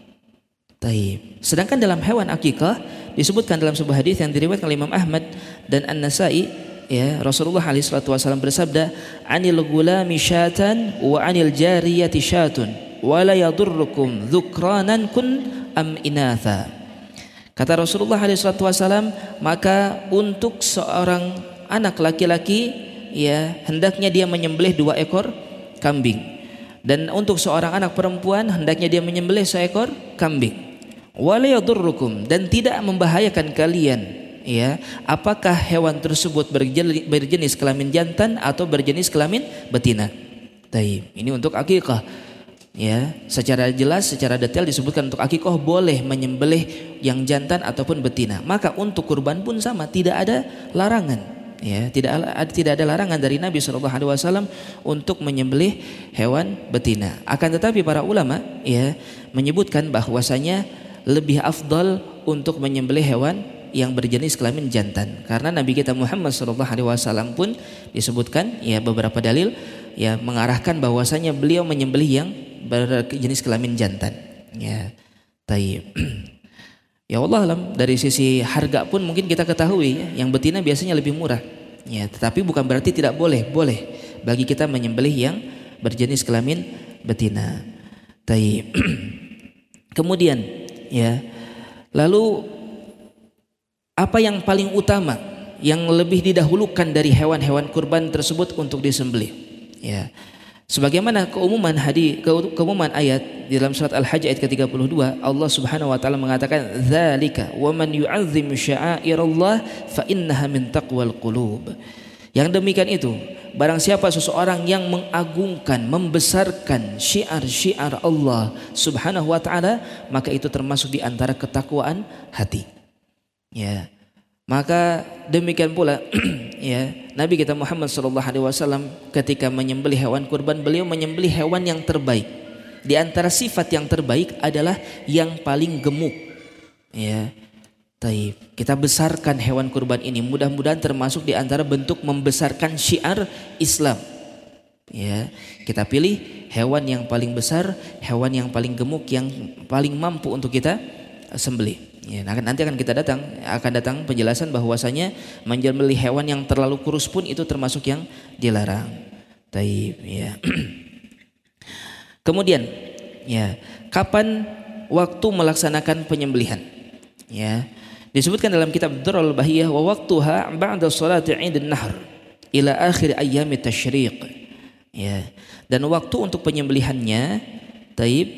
S3: Taib. Sedangkan dalam hewan akikah disebutkan dalam sebuah hadis yang diriwayatkan oleh Imam Ahmad dan An-Nasa'i, ya, Rasulullah alaihi salatu wasallam bersabda, "Anil gulami syatan wa anil jariyati syatun wa la yadurrukum dzukranan kun am inatha." Kata Rasulullah alaihi salatu wasallam, maka untuk seorang anak laki-laki, ya, hendaknya dia menyembelih dua ekor kambing, dan untuk seorang anak perempuan hendaknya dia menyembelih seekor kambing. Wa la yadurrukum, dan tidak membahayakan kalian, ya, apakah hewan tersebut berjenis, berjenis kelamin jantan atau berjenis kelamin betina. Taib. Ini untuk akikah. Ya, secara jelas, secara detail disebutkan untuk akikah boleh menyembelih yang jantan ataupun betina. Maka untuk kurban pun sama, tidak ada larangan. Ya, tidak ada, tidak ada larangan dari Nabi shallallahu alaihi wasallam untuk menyembelih hewan betina. Akan tetapi para ulama, ya, menyebutkan bahwasanya lebih afdal untuk menyembelih hewan yang berjenis kelamin jantan, karena Nabi kita Muhammad shallallahu alaihi wasallam pun disebutkan, ya, beberapa dalil, ya, mengarahkan bahwasanya beliau menyembelih yang berjenis kelamin jantan. Ya, taib. Ya Allah alam, dari sisi harga pun mungkin kita ketahui, ya, yang betina biasanya lebih murah. Ya, tetapi bukan berarti tidak boleh, boleh bagi kita menyembelih yang berjenis kelamin betina. Taib. Kemudian, ya, lalu apa yang paling utama, yang lebih didahulukan dari hewan-hewan kurban tersebut untuk disembelih? Ya, sebagaimana keumuman hadis, keumuman ayat di dalam surat Al-Hajj ayat ke tiga puluh dua, Allah Subhanahu wa taala mengatakan, "Dzalika wa man yu'azzim sya'airallah fa innaha min taqwal qulub." Yang demikian itu, barang siapa seseorang yang mengagungkan, membesarkan syiar-syiar Allah Subhanahu wa taala, maka itu termasuk di antara ketakwaan hati. Ya. Maka demikian pula, ya, Nabi kita Muhammad sallallahu alaihi wasallam ketika menyembelih hewan kurban, beliau menyembelih hewan yang terbaik. Di antara sifat yang terbaik adalah yang paling gemuk. Ya. Taib. Kita besarkan hewan kurban ini, mudah-mudahan termasuk di antara bentuk membesarkan syiar Islam. Ya, kita pilih hewan yang paling besar, hewan yang paling gemuk, yang paling mampu untuk kita sembelih. Ya, nanti akan kita datang, akan datang penjelasan bahwasanya menyembelih hewan yang terlalu kurus pun itu termasuk yang dilarang. Taib, ya. Kemudian, ya, kapan waktu melaksanakan penyembelihan? Ya, disebutkan dalam kitab Durrul Bahiyah, wa waqtuha ba'da sholati 'idin nahr ila akhir ayyami tasyriq. Ya, dan waktu untuk penyembelihannya, taib,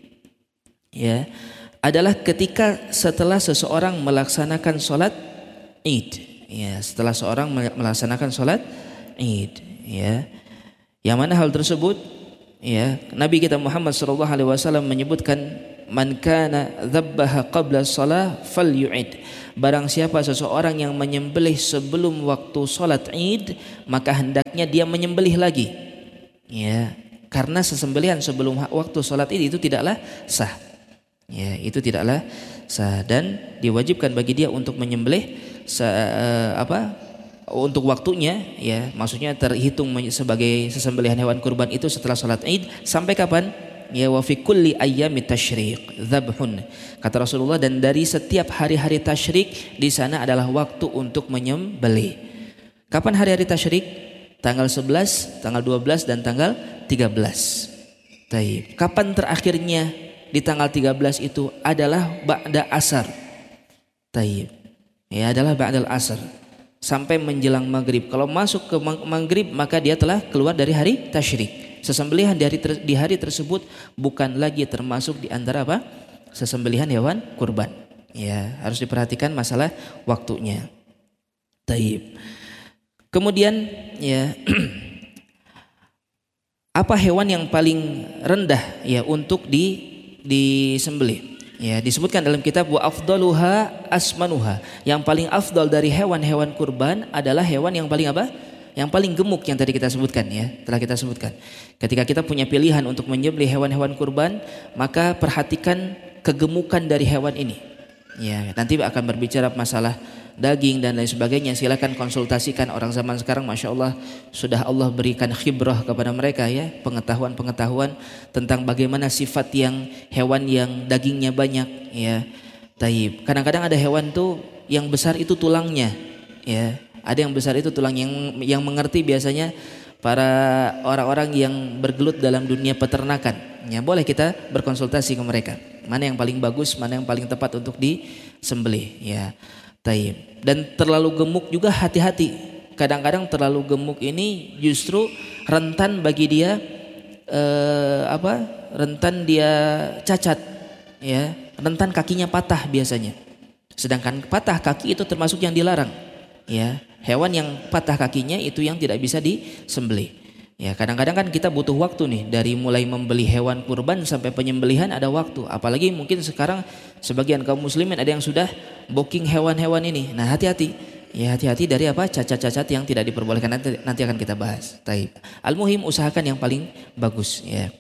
S3: ya, adalah ketika setelah seseorang melaksanakan sholat Id. Ya, setelah seorang melaksanakan sholat Id. Ya, yang mana hal tersebut, ya, Nabi kita Muhammad sallallahu alaihi wasallam menyebutkan, man kana dzabbaha qabla shalah falyu'id. Barang siapa seseorang yang menyembelih sebelum waktu sholat Id, maka hendaknya dia menyembelih lagi. Ya, karena sesembelihan sebelum waktu sholat Id itu tidaklah sah. Ya, itu tidaklah sah, dan diwajibkan bagi dia untuk menyembelih se, uh, apa untuk waktunya, ya, maksudnya terhitung sebagai sesembelihan hewan kurban itu setelah sholat Id sampai kapan? Ya, wa fi kulli ayyami tasyriq dzabhun. Kata Rasulullah, dan dari setiap hari-hari tasyrik di sana adalah waktu untuk menyembelih. Kapan hari-hari tasyrik? Tanggal sebelas, tanggal dua belas, dan tanggal tiga belas. Taib. Kapan terakhirnya? Di tanggal tiga belas itu adalah ba'da asar. Taib. Ya, adalah ba'dal asar sampai menjelang maghrib. Kalau masuk ke maghrib maka dia telah keluar dari hari tasyrik. Sesembelihan di hari, ter, di hari tersebut bukan lagi termasuk di antara apa? Sesembelihan hewan kurban. Ya, harus diperhatikan masalah waktunya. Taib. Kemudian, ya, apa hewan yang paling rendah, ya, untuk di disembelih? Ya, disebutkan dalam kitab wa afdaluha asmanuha. Yang paling afdal dari hewan-hewan kurban adalah hewan yang paling apa? Yang paling gemuk yang tadi kita sebutkan ya, telah kita sebutkan. Ketika kita punya pilihan untuk menyembelih hewan-hewan kurban, maka perhatikan kegemukan dari hewan ini. Ya, nanti akan berbicara masalah daging dan lain sebagainya. Silakan konsultasikan orang zaman sekarang, masya Allah sudah Allah berikan khibrah kepada mereka ya, pengetahuan-pengetahuan tentang bagaimana sifat yang hewan yang dagingnya banyak ya. Taib. Kadang-kadang ada hewan tuh yang besar itu tulangnya ya, ada yang besar itu tulang, yang yang mengerti biasanya para orang-orang yang bergelut dalam dunia peternakan ya. Boleh kita berkonsultasi ke mereka, mana yang paling bagus, mana yang paling tepat untuk disembelih ya. Taib. Dan terlalu gemuk juga hati-hati. Kadang-kadang terlalu gemuk ini justru rentan bagi dia eh, apa? Rentan dia cacat, ya. Rentan kakinya patah biasanya. Sedangkan patah kaki itu termasuk yang dilarang, ya. Hewan yang patah kakinya itu yang tidak bisa disembelih. Ya, kadang-kadang kan kita butuh waktu nih, dari mulai membeli hewan kurban sampai penyembelihan ada waktu. Apalagi mungkin sekarang sebagian kaum muslimin ada yang sudah booking hewan-hewan ini. Nah, hati-hati. Ya, hati-hati dari apa? Cacat-cacat yang tidak diperbolehkan, nanti, nanti akan kita bahas. Taib. Al-muhim usahakan yang paling bagus ya.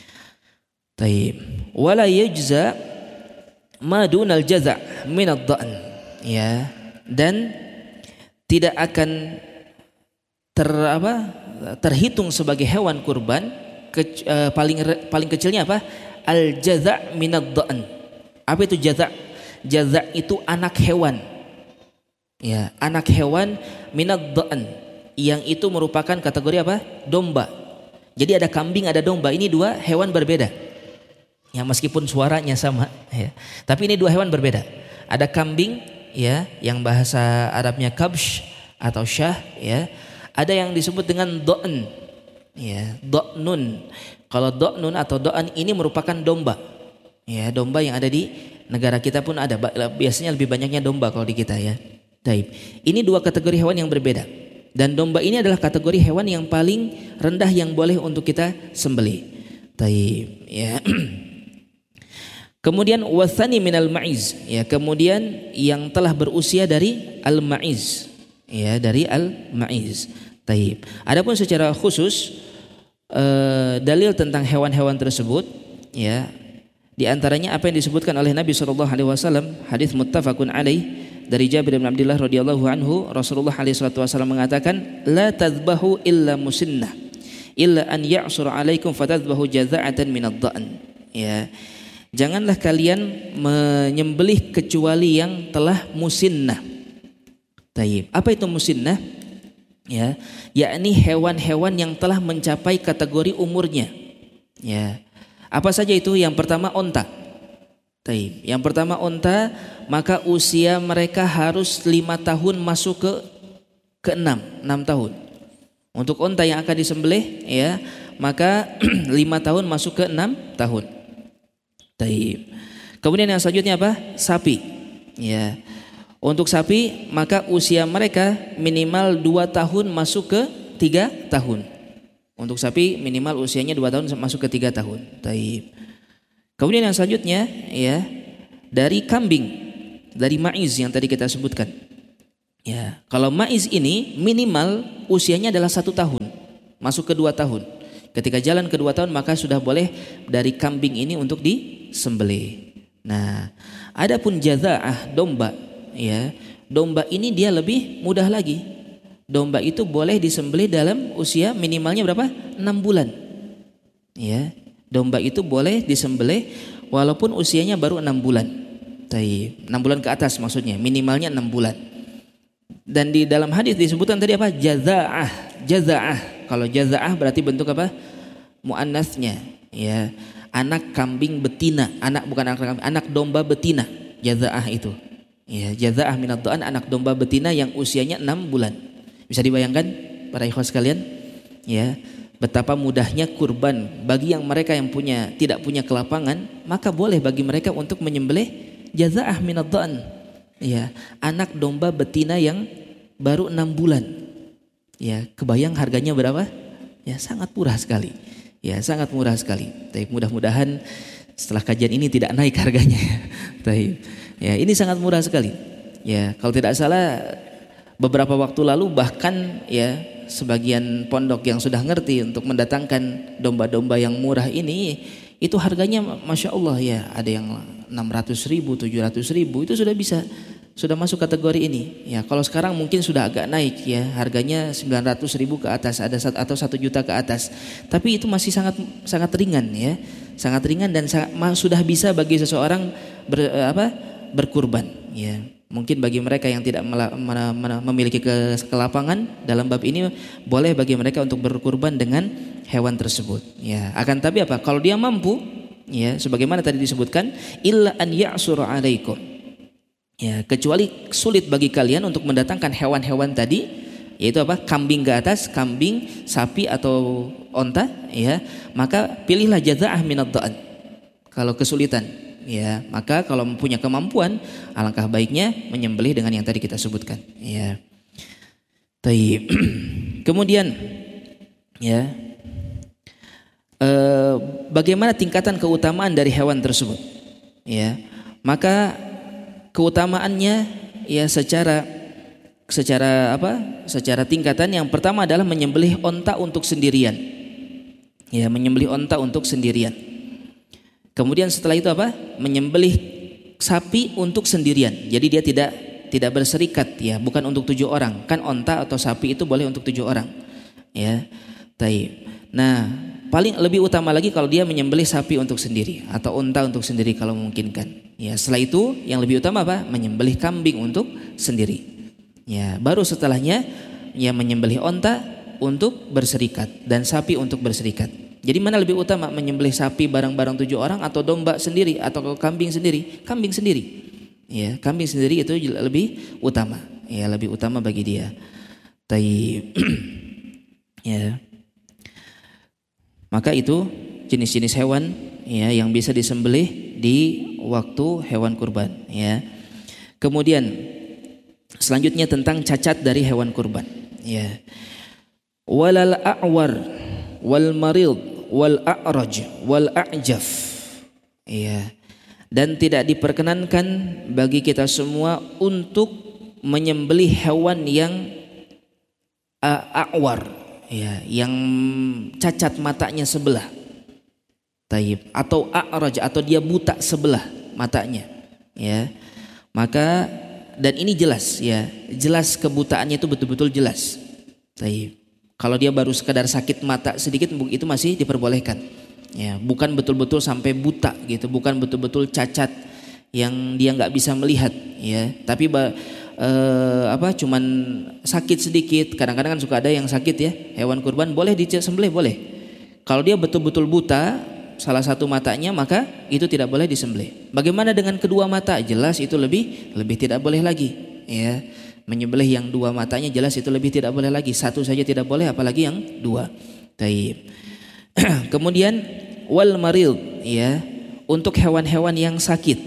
S3: Taib. Wala yajza ma dunal jaza' min ad-dha'n. Ya. Dan tidak akan ter apa? terhitung sebagai hewan kurban ke, uh, paling paling kecilnya apa? Al jaza' minad dha'n. Apa itu jaza'? Jaza' itu anak hewan. Ya, anak hewan minad dha'n, yang itu merupakan kategori apa? Domba. Jadi ada kambing, ada domba. Ini dua hewan berbeda. Ya, meskipun suaranya sama ya. Tapi ini dua hewan berbeda. Ada kambing ya, yang bahasa Arabnya kabsh atau syah ya. Ada yang disebut dengan do'n, ya, do'nun. Kalau do'nun atau do'an ini merupakan domba, ya, domba yang ada di negara kita pun ada. Biasanya lebih banyaknya domba kalau di kita ya. Taib. Ini dua kategori hewan yang berbeda. Dan domba ini adalah kategori hewan yang paling rendah yang boleh untuk kita sembelih. Taib. Ya. Kemudian wathani minal ma'iz, ya, kemudian yang telah berusia dari al-ma'iz, ya, dari al-ma'iz. Taib. Adapun secara khusus uh, dalil tentang hewan-hewan tersebut, ya, di antaranya apa yang disebutkan oleh Nabi shallallahu alaihi wasallam, hadis muttafaqun alaih dari Jabir bin Abdullah radhiyallahu anhu, Rasulullah alaihi wasallam mengatakan, la tadhbahu illa musinnah illa an ya'sur alaikum fatadhbahu jaza'atan minad dha'n. Ya, janganlah kalian menyembelih kecuali yang telah musinnah. Taib. Apa itu musinnah? Ya, yakni hewan-hewan yang telah mencapai kategori umurnya. Ya. Apa saja itu? Yang pertama onta. Taib. Yang pertama onta, maka usia mereka harus lima tahun masuk ke ke enam, enam tahun. Untuk onta yang akan disembelih, ya, maka lima tahun masuk ke enam tahun. Taib. Kemudian yang selanjutnya apa? Sapi. Ya. Untuk sapi, maka usia mereka minimal dua tahun masuk ke tiga tahun. Untuk sapi minimal usianya dua tahun masuk ke tiga tahun. Taib. Kemudian yang selanjutnya, ya, dari kambing, dari ma'iz yang tadi kita sebutkan. Ya, kalau ma'iz ini minimal usianya adalah satu tahun, masuk ke dua tahun. Ketika jalan ke dua tahun, maka sudah boleh dari kambing ini untuk disembelih. Nah, adapun jaza'ah, domba, ya, domba ini dia lebih mudah lagi. Domba itu boleh disembelih dalam usia minimalnya berapa? enam bulan. Ya, domba itu boleh disembelih walaupun usianya baru enam bulan. Taib. enam bulan ke atas maksudnya, minimalnya enam bulan. Dan di dalam hadis disebutkan tadi apa? Jaza'ah. Jaza'ah. Kalau jaza'ah berarti bentuk apa? Muannasnya, ya. Anak kambing betina, anak bukan anak kambing, anak domba betina. Jaza'ah itu. Ya, jaza'ah minad dha'n, anak domba betina yang usianya enam bulan. Bisa dibayangkan para ikhwan sekalian, ya, betapa mudahnya kurban bagi yang mereka yang punya tidak punya kelapangan, maka boleh bagi mereka untuk menyembelih jaza'ah minad dha'n. Ya, anak domba betina yang baru enam bulan. Ya, kebayang harganya berapa? Ya, sangat murah sekali. Ya, sangat murah sekali. Tapi mudah-mudahan setelah kajian ini tidak naik harganya. Ya, ini sangat murah sekali. Ya, kalau tidak salah beberapa waktu lalu bahkan ya sebagian pondok yang sudah ngerti untuk mendatangkan domba-domba yang murah ini, itu harganya masya Allah ya, ada yang enam ratus ribu, tujuh ratus ribu, itu sudah bisa, sudah masuk kategori ini. Ya, kalau sekarang mungkin sudah agak naik ya, harganya sembilan ratus ribu ke atas, ada atau satu juta ke atas. Tapi itu masih sangat sangat ringan ya, sangat ringan dan sangat, sudah bisa bagi seseorang ber, apa, berkurban ya. Mungkin bagi mereka yang tidak mela, mena, mena, memiliki ke, kelapangan dalam bab ini, boleh bagi mereka untuk berkurban dengan hewan tersebut. Ya, akan tapi apa? Kalau dia mampu, ya, sebagaimana tadi disebutkan, illa an ya'sura alaikum. Ya, kecuali sulit bagi kalian untuk mendatangkan hewan-hewan tadi, yaitu apa? Kambing ke atas, kambing, sapi atau onta, ya, maka pilihlah jaza'ah minad dha'an. Kalau kesulitan, ya, maka kalau mempunyai kemampuan, alangkah baiknya menyembelih dengan yang tadi kita sebutkan. Ya. Taib. Kemudian, ya, eh, bagaimana tingkatan keutamaan dari hewan tersebut? Ya, maka keutamaannya, ya, secara secara apa? Secara tingkatan yang pertama adalah menyembelih onta untuk sendirian. Ya, menyembelih onta untuk sendirian. Kemudian setelah itu apa? Menyembelih sapi untuk sendirian. Jadi dia tidak tidak berserikat ya, bukan untuk tujuh orang. Kan onta atau sapi itu boleh untuk tujuh orang. Ya. Taib. Nah, paling lebih utama lagi kalau dia menyembelih sapi untuk sendiri atau unta untuk sendiri kalau memungkinkan. Ya, setelah itu yang lebih utama apa? Menyembelih kambing untuk sendiri. Ya, baru setelahnya ya menyembelih onta untuk berserikat dan sapi untuk berserikat. Jadi mana lebih utama, menyembelih sapi bareng-bareng tujuh orang atau domba sendiri atau kambing sendiri? Kambing sendiri. Ya, kambing sendiri itu lebih utama. Ya, lebih utama bagi dia. Taib. Ya. Maka itu jenis-jenis hewan ya yang bisa disembelih di waktu hewan kurban, ya. Kemudian selanjutnya tentang cacat dari hewan kurban, ya. Walal a'war wal marid wal a'raj wal a'jaf, ya, dan tidak diperkenankan bagi kita semua untuk menyembelih hewan yang a'war, ya, yang cacat matanya sebelah, taib, atau a'raj atau dia buta sebelah matanya, ya. Maka dan ini jelas, ya, jelas kebutaannya itu betul-betul jelas, taib. Kalau dia baru sekadar sakit mata sedikit itu masih diperbolehkan. Ya, bukan betul-betul sampai buta gitu, bukan betul-betul cacat yang dia nggak bisa melihat, ya. Tapi eh, apa cuman sakit sedikit. Kadang-kadang kan suka ada yang sakit ya. Hewan kurban boleh disembelih, boleh. Kalau dia betul-betul buta salah satu matanya, maka itu tidak boleh disembelih. Bagaimana dengan kedua mata? Jelas itu lebih lebih tidak boleh lagi, ya. Menyembelih yang dua matanya jelas itu lebih tidak boleh lagi. Satu saja tidak boleh, apalagi yang dua. Taib. Kemudian wal marid, ya, untuk hewan-hewan yang sakit,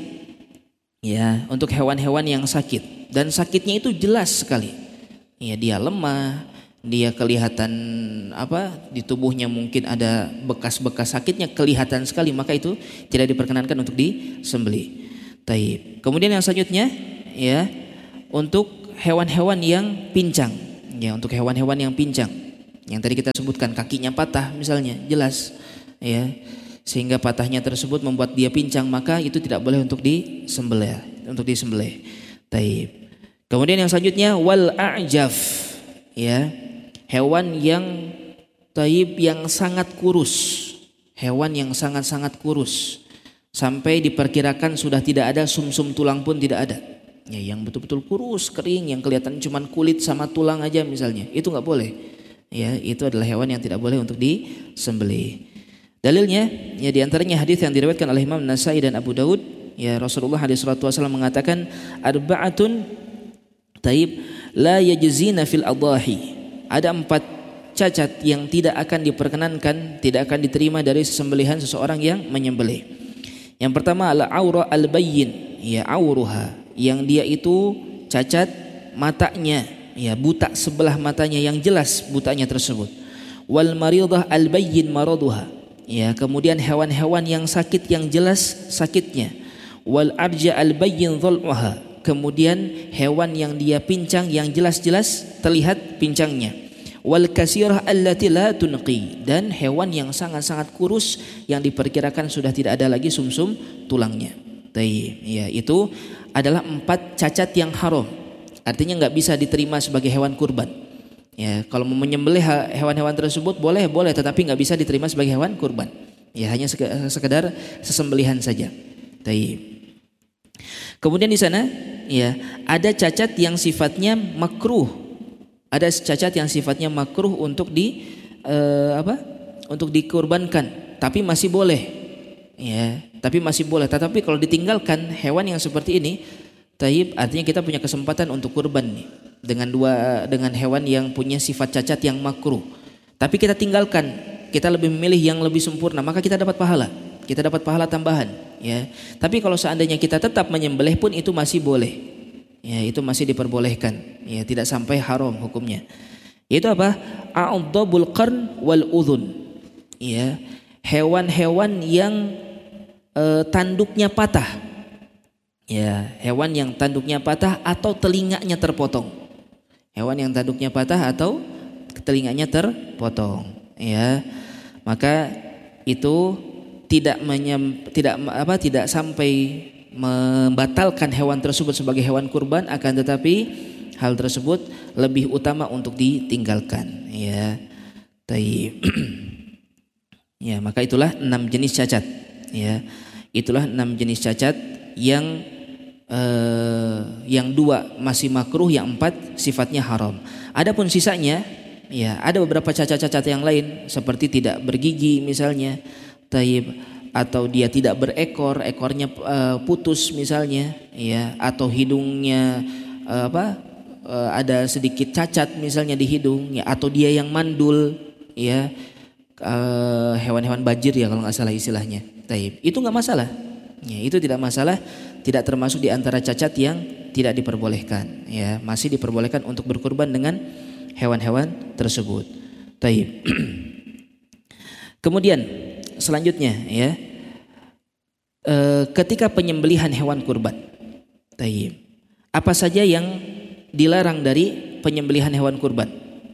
S3: ya, untuk hewan-hewan yang sakit dan sakitnya itu jelas sekali. Ya, dia lemah, dia kelihatan apa di tubuhnya mungkin ada bekas-bekas sakitnya kelihatan sekali, maka itu tidak diperkenankan untuk disembelih. Taib. Kemudian yang selanjutnya, ya, untuk hewan-hewan yang pincang, ya, untuk hewan-hewan yang pincang, yang tadi kita sebutkan kakinya patah misalnya, jelas, ya, sehingga patahnya tersebut membuat dia pincang, maka itu tidak boleh untuk disembelih, untuk disembelih. Taib. Kemudian yang selanjutnya wal a'jaf, ya, hewan yang taib yang sangat kurus, hewan yang sangat-sangat kurus, sampai diperkirakan sudah tidak ada sumsum tulang pun tidak ada. Ya, yang betul-betul kurus, kering, yang kelihatan cuma kulit sama tulang aja misalnya, itu nggak boleh. Ya, itu adalah hewan yang tidak boleh untuk disembelih. Dalilnya, ya, diantaranya hadis yang diriwayatkan oleh Imam Nasai dan Abu Daud. Ya, Rasulullah alaihi wasallam mengatakan, arba'atun taib la yajzina fil adahi. Ada empat cacat yang tidak akan diperkenankan, tidak akan diterima dari sembelihan seseorang yang menyembelih. Yang pertama adalah aura al-bayyin, ya, auruha, yang dia itu cacat matanya, ya, buta sebelah matanya yang jelas butanya tersebut. Wal maridah al bayyin maraduha, Ya, kemudian hewan-hewan yang sakit yang jelas sakitnya. Wal arja al bayyin dhal'uha. Kemudian hewan yang dia pincang yang jelas-jelas terlihat pincangnya. Wal kasirah allati la tunqi, dan hewan yang sangat-sangat kurus yang diperkirakan sudah tidak ada lagi sumsum tulangnya. Taib. Ya, itu adalah empat cacat yang haram. Artinya nggak bisa diterima sebagai hewan kurban. Ya, kalau mau menyembelih hewan-hewan tersebut boleh, boleh, tetapi nggak bisa diterima sebagai hewan kurban. Ya, hanya sekedar sesembelihan saja. Taib. Kemudian di sana, ya, ada cacat yang sifatnya makruh. Ada cacat yang sifatnya makruh untuk di uh, apa? Untuk dikurbankan, tapi masih boleh. Ya, tapi masih boleh. Tetapi kalau ditinggalkan hewan yang seperti ini, taib, artinya kita punya kesempatan untuk kurban nih dengan dua dengan hewan yang punya sifat cacat yang makruh. Tapi kita tinggalkan, kita lebih memilih yang lebih sempurna, maka kita dapat pahala. Kita dapat pahala tambahan, ya. Tapi kalau seandainya kita tetap menyembelih pun itu masih boleh. Ya, itu masih diperbolehkan, ya, tidak sampai haram hukumnya. Itu apa? A'dhabul qarn wal udhun. Ya, hewan-hewan yang e, tanduknya patah. Ya, hewan yang tanduknya patah atau telinganya terpotong. Hewan yang tanduknya patah atau telinganya terpotong, ya. Maka itu tidak menyem, tidak apa tidak sampai membatalkan hewan tersebut sebagai hewan kurban, akan tetapi hal tersebut lebih utama untuk ditinggalkan, ya. Taib. Ya, maka itulah enam jenis cacat, ya. Itulah enam jenis cacat yang eh, yang dua masih makruh, yang empat sifatnya haram. Adapun sisanya, ya, ada beberapa cacat-cacat yang lain seperti tidak bergigi misalnya, taib, atau dia tidak berekor, ekornya uh, putus misalnya, ya, atau hidungnya uh, apa uh, ada sedikit cacat misalnya di hidung, ya, atau dia yang mandul, ya, uh, hewan-hewan bajir ya kalau nggak salah istilahnya. Taib. Itu nggak masalah, ya, itu tidak masalah, tidak termasuk di antara cacat yang tidak diperbolehkan, ya, masih diperbolehkan untuk berkurban dengan hewan-hewan tersebut. Taib. Kemudian selanjutnya, ya, e, ketika penyembelihan hewan kurban, taib, apa saja yang dilarang dari penyembelihan hewan kurban?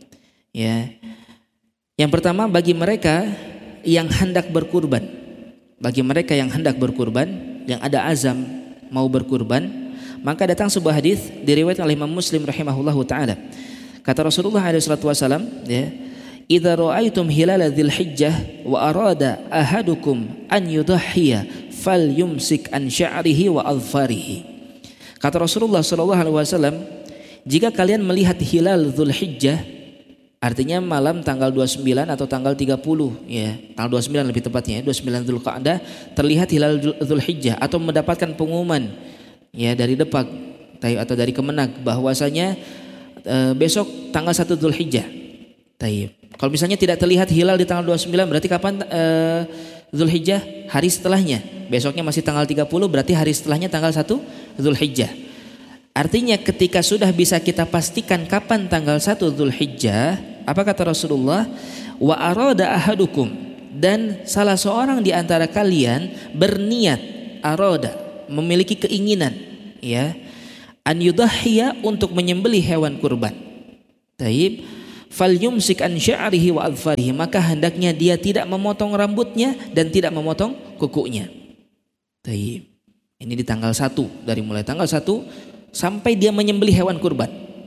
S3: Ya, yang pertama, bagi mereka yang hendak berkurban, bagi mereka yang hendak berkurban, yang ada azam mau berkurban, maka datang sebuah hadis diriwayatkan oleh Imam Muslim rahimahullahu taala. Kata Rasulullah alaihi salatu wasallam, ya, idza ra'aitum hilala dzil hijjah wa arada ahadukum an yudhhiya falyumsik an sya'rihi wa adfarihi. Kata Rasulullah sallallahu alaihi wasallam, jika kalian melihat hilal Dzulhijjah, artinya malam tanggal dua puluh sembilan atau tanggal tiga puluh, ya, tanggal dua puluh sembilan lebih tepatnya, dua puluh sembilan Dzulqa'dah terlihat hilal Dzulhijjah, atau mendapatkan pengumuman, ya, dari Depak atau dari Kemenag bahwasanya e, besok tanggal satu Dzulhijjah. Taib. Kalau misalnya tidak terlihat hilal di tanggal dua puluh sembilan, berarti kapan uh, Dzulhijjah? Hari setelahnya. Besoknya masih tanggal tiga puluh, berarti hari setelahnya tanggal satu Dzulhijjah. Artinya ketika sudah bisa kita pastikan kapan tanggal satu Dzulhijjah, apa kata Rasulullah? Wa arada ahadukum, dan salah seorang di antara kalian berniat, arada, memiliki keinginan, ya, an yudhhiya, untuk menyembelih hewan kurban. Taib. Falyumsik an sya'rihi wa adfarihi, maka hendaknya dia tidak memotong rambutnya dan tidak memotong kukunya. Taib. Ini di tanggal satu, dari mulai tanggal satu sampai dia menyembelih hewan kurban.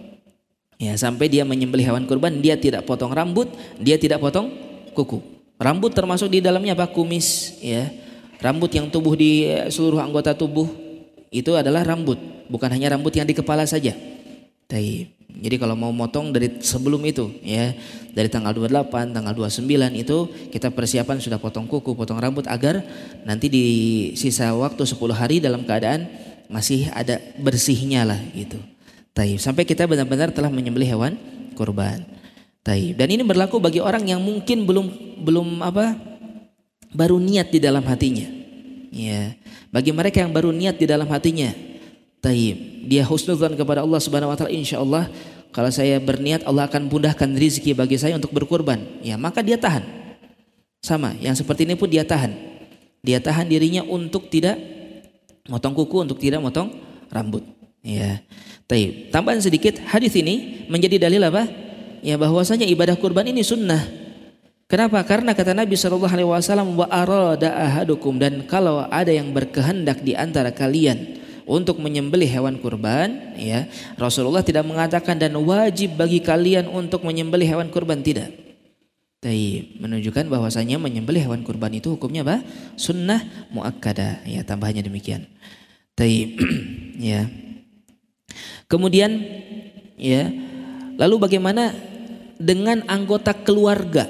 S3: Ya, sampai dia menyembelih hewan kurban, dia tidak potong rambut, dia tidak potong kuku. Rambut termasuk di dalamnya apa? Kumis, ya. Rambut yang tumbuh di seluruh anggota tubuh itu adalah rambut, bukan hanya rambut yang di kepala saja. Taib. Jadi kalau mau motong dari sebelum itu, ya, dari tanggal dua puluh delapan, tanggal dua puluh sembilan itu kita persiapan sudah potong kuku, potong rambut, agar nanti di sisa waktu sepuluh hari dalam keadaan masih ada bersihnya lah gitu. Taib. Sampai kita benar-benar telah menyembelih hewan kurban. Taib. Dan ini berlaku bagi orang yang mungkin belum belum apa baru niat di dalam hatinya. Ya. Bagi mereka yang baru niat di dalam hatinya, taib, dia husnudzan kepada Allah Subhanahu wa taala, insyaallah kalau saya berniat Allah akan mudahkan rezeki bagi saya untuk berkurban. Ya, maka dia tahan. Sama, yang seperti ini pun dia tahan. Dia tahan dirinya untuk tidak motong kuku, untuk tidak motong rambut. Ya. Taib. Tambahan sedikit, hadis ini menjadi dalil apa? Ya, bahwasanya ibadah kurban ini sunnah. Kenapa? Karena kata Nabi shallallahu alaihi wasallam, wa arada ahadukum, dan kalau ada yang berkehendak di antara kalian untuk menyembelih hewan kurban, ya, Rasulullah tidak mengatakan dan wajib bagi kalian untuk menyembelih hewan kurban, tidak. Taib, menunjukkan bahwasanya menyembelih hewan kurban itu hukumnya apa? Sunnah muakkadah. Ya, tambahannya demikian. Taib. Ya. Kemudian, ya, lalu bagaimana dengan anggota keluarga?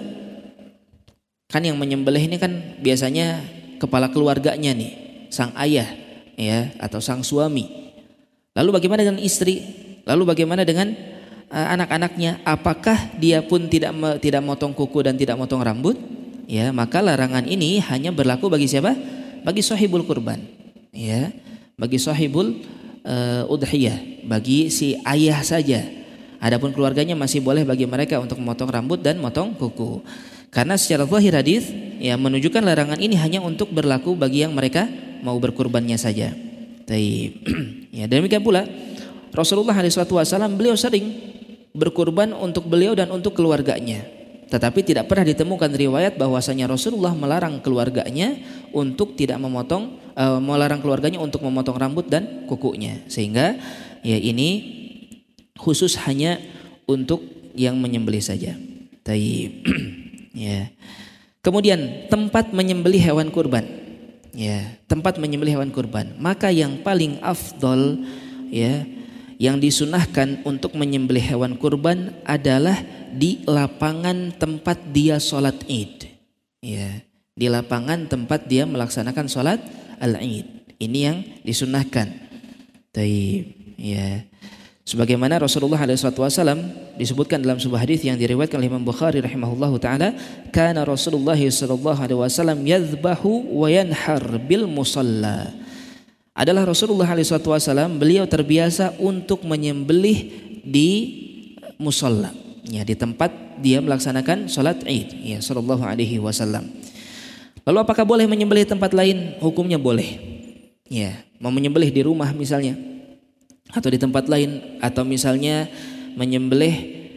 S3: Kan yang menyembelih ini kan biasanya kepala keluarganya nih, sang ayah, ya, atau sang suami. Lalu bagaimana dengan istri? Lalu bagaimana dengan uh, anak-anaknya? Apakah dia pun tidak tidak motong kuku dan tidak motong rambut? Ya, maka larangan ini hanya berlaku bagi siapa? Bagi sahibul kurban, ya, bagi sahibul uh, udhiyah, bagi si ayah saja. Adapun keluarganya masih boleh bagi mereka untuk memotong rambut dan motong kuku. Karena secara zahir hadis, ya, menunjukkan larangan ini hanya untuk berlaku bagi yang mereka mau berkurbannya saja. Taib. Ya, demikian pula Rasulullah shallallahu alaihi wasallam beliau sering berkurban untuk beliau dan untuk keluarganya. Tetapi tidak pernah ditemukan riwayat bahwasanya Rasulullah melarang keluarganya untuk tidak memotong, uh, melarang keluarganya untuk memotong rambut dan kukunya. Sehingga ya ini khusus hanya untuk yang menyembelih saja. Taib. Ya. Kemudian tempat menyembelih hewan kurban. Ya, tempat menyembelih hewan kurban. Maka yang paling afdol, ya, yang disunahkan untuk menyembelih hewan kurban adalah di lapangan tempat dia sholat Id. Ya, di lapangan tempat dia melaksanakan sholat al-Id. Ini yang disunahkan. Taib. Ya. Sebagaimana Rasulullah shallallahu alaihi wasallam disebutkan dalam sebuah hadis yang diriwayatkan oleh Imam Bukhari rahimahullahu taala, kana Rasulullah sallallahu alaihi wasallam yadhbahu wa yanhar bil musalla. Adalah Rasulullah shallallahu alaihi wasallam beliau terbiasa untuk menyembelih di musalla, ya, di tempat dia melaksanakan salat Id, ya, sallallahu alaihi wasallam. Lalu apakah boleh menyembelih tempat lain? Hukumnya boleh. Ya, mau menyembelih di rumah misalnya, atau di tempat lain, atau misalnya menyembelih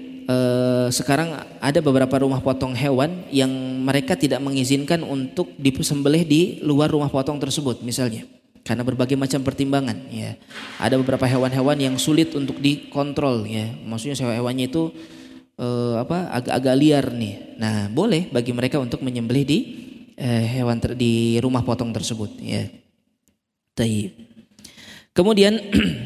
S3: eh, sekarang ada beberapa rumah potong hewan yang mereka tidak mengizinkan untuk disembelih di luar rumah potong tersebut misalnya, karena berbagai macam pertimbangan, ya. Ada beberapa hewan-hewan yang sulit untuk dikontrol, ya, maksudnya hewan-hewannya itu eh, apa agak-agak liar nih. Nah, boleh bagi mereka untuk menyembelih di eh, hewan ter, di rumah potong tersebut, ya. Taib. Kemudian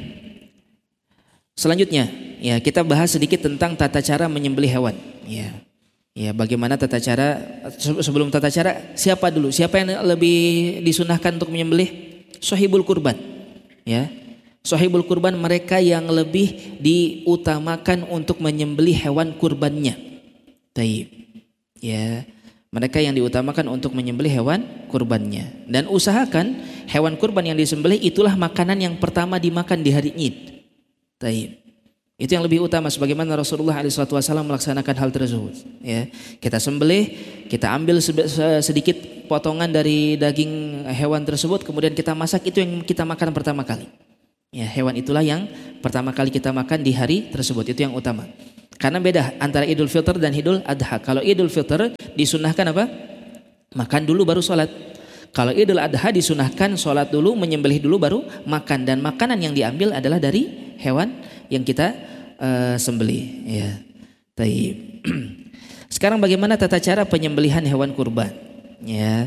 S3: selanjutnya, ya, kita bahas sedikit tentang tata cara menyembelih hewan. Ya, ya, bagaimana tata cara? Sebelum tata cara, siapa dulu? Siapa yang lebih disunahkan untuk menyembelih? Sahibul kurban. Ya, sahibul kurban, mereka yang lebih diutamakan untuk menyembelih hewan kurbannya. Taib. Ya, mereka yang diutamakan untuk menyembelih hewan kurbannya. Dan usahakan hewan kurban yang disembelih itulah makanan yang pertama dimakan di hari Id. Taib. Itu yang lebih utama, sebagaimana Rasulullah shallallahu alaihi wasallam melaksanakan hal tersebut. Ya, kita sembelih, kita ambil sedikit potongan dari daging hewan tersebut, kemudian kita masak, itu yang kita makan pertama kali. Ya, hewan itulah yang pertama kali kita makan di hari tersebut, itu yang utama. Karena beda antara Idul Fitr dan Idul Adha. Kalau Idul Fitr disunahkan apa? Makan dulu baru sholat. Kalau Idul Adha disunahkan sholat dulu, menyembelih dulu baru makan, dan makanan yang diambil adalah dari hewan yang kita uh, sembelih, ya. Taib. Sekarang bagaimana tata cara penyembelihan hewan kurban? Ya.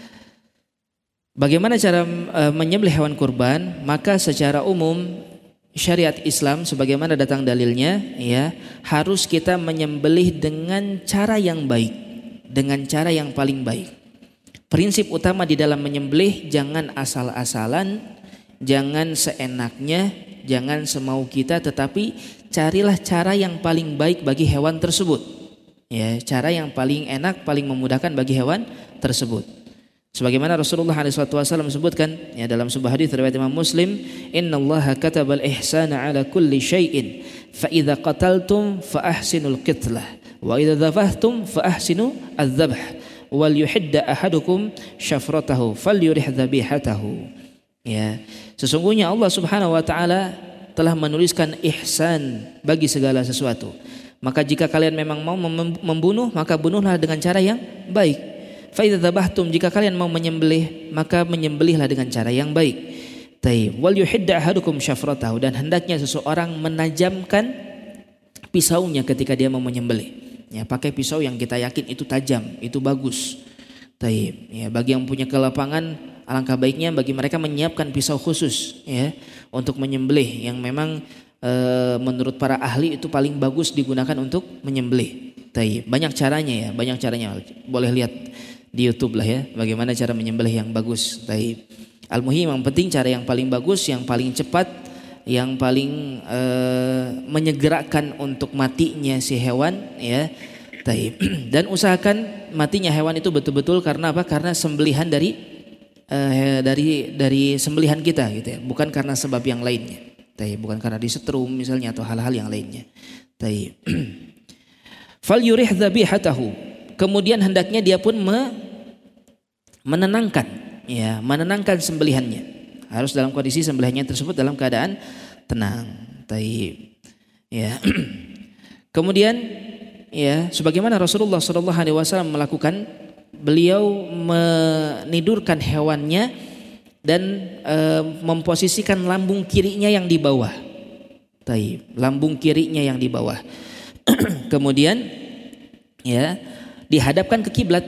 S3: Bagaimana cara uh, menyembelih hewan kurban? Maka secara umum syariat Islam sebagaimana datang dalilnya, ya, harus kita menyembelih dengan cara yang baik, dengan cara yang paling baik. Prinsip utama di dalam menyembelih, jangan asal-asalan, jangan seenaknya, jangan semau kita, tetapi carilah cara yang paling baik bagi hewan tersebut. Ya, cara yang paling enak, paling memudahkan bagi hewan tersebut. Sebagaimana Rasulullah shallallahu alaihi wasallam sebutkan, ya, dalam sebuah hadis riwayat Imam Muslim, "Innallaha katabal ihsana ala kulli syai'in, fa idza qataltum fa ahsinul qitlah, wa idza dzabhtum fa ahsinu adz-dzabh, wal yuhidda ahadukum syafratahu falyurih dzabihatahu. Ya, sesungguhnya Allah Subhanahu wa taala telah menuliskan ihsan bagi segala sesuatu. Maka jika kalian memang mau membunuh, maka bunuhlah dengan cara yang baik. Fa idza dzabahtum, jika kalian mau menyembelih, maka menyembelihlah dengan cara yang baik. Taib. Wal yuhidda ahadukum syafratahu, dan hendaknya seseorang menajamkan pisaunya ketika dia mau menyembelih. Ya, pakai pisau yang kita yakin itu tajam, itu bagus. Taib. Ya, bagi yang punya kelapangan, alangkah baiknya bagi mereka menyiapkan pisau khusus ya untuk menyembelih yang memang e, menurut para ahli itu paling bagus digunakan untuk menyembelih. Taib. Banyak caranya ya, banyak caranya. Boleh lihat di YouTube lah ya, bagaimana cara menyembelih yang bagus. Taib. Al-muhim yang penting cara yang paling bagus, yang paling cepat, yang paling e, menyegerakan untuk matinya si hewan ya. Taib. Dan usahakan matinya hewan itu betul-betul karena apa? Karena sembelihan dari Uh, dari dari sembelihan kita gitu ya, bukan karena sebab yang lainnya. Taib, bukan karena disetrum misalnya atau hal-hal yang lainnya. Taib. Fal yurih dzabihatahu. Kemudian hendaknya dia pun me, menenangkan ya, menenangkan sembelihannya. Harus dalam kondisi sembelihannya tersebut dalam keadaan tenang. Taib. Ya. Kemudian ya, sebagaimana Rasulullah shallallahu alaihi wasallam melakukan, beliau menidurkan hewannya dan e, memposisikan lambung kirinya yang di bawah. Taib, lambung kirinya yang di bawah. Kemudian ya dihadapkan ke kiblat.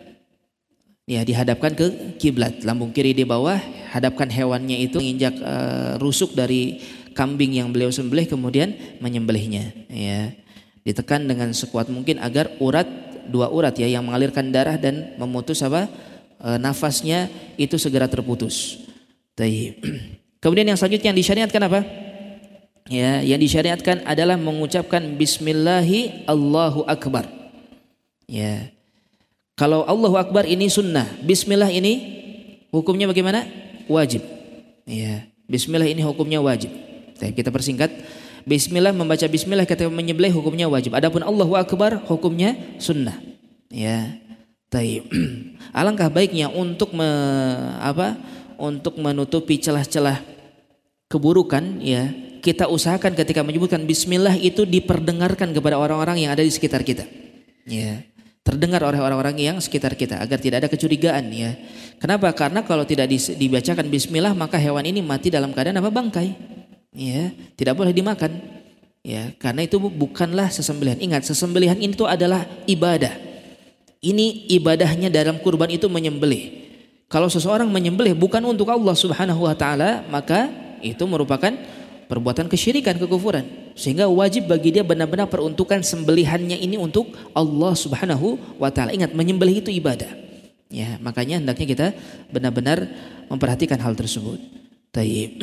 S3: Ya, dihadapkan ke kiblat, lambung kiri di bawah, hadapkan hewannya itu menginjak e, rusuk dari kambing yang beliau sembelih, kemudian menyembelihnya ya. Ditekan dengan sekuat mungkin agar urat, dua urat ya yang mengalirkan darah dan memutus apa e, nafasnya itu segera terputus. Taib. Kemudian yang selanjutnya yang disyariatkan apa? Ya, yang disyariatkan adalah mengucapkan Bismillahi Allahu Akbar. Ya, kalau Allahu Akbar ini sunnah, Bismillah ini hukumnya bagaimana? Wajib. Ya, Bismillah ini hukumnya wajib. Taib, kita persingkat. Bismillah, membaca bismillah ketika menyembelih hukumnya wajib. Adapun Allahu Akbar hukumnya sunnah. Ya. Taib. Alangkah baiknya untuk me, apa? Untuk menutupi celah-celah keburukan ya, kita usahakan ketika menyebutkan bismillah itu diperdengarkan kepada orang-orang yang ada di sekitar kita. Ya. Terdengar oleh orang-orang yang sekitar kita agar tidak ada kecurigaan ya. Kenapa? Karena kalau tidak dibacakan bismillah maka hewan ini mati dalam keadaan apa? Bangkai. Ya, tidak boleh dimakan. Ya, karena itu bukanlah sesembelihan. Ingat, sesembelihan itu adalah ibadah. Ini ibadahnya dalam kurban itu menyembelih. Kalau seseorang menyembelih bukan untuk Allah Subhanahu wa taala, maka itu merupakan perbuatan kesyirikan, kekufuran. Sehingga wajib bagi dia benar-benar peruntukan sembelihannya ini untuk Allah Subhanahu wa taala. Ingat, menyembelih itu ibadah. Ya, makanya hendaknya kita benar-benar memperhatikan hal tersebut. Taib.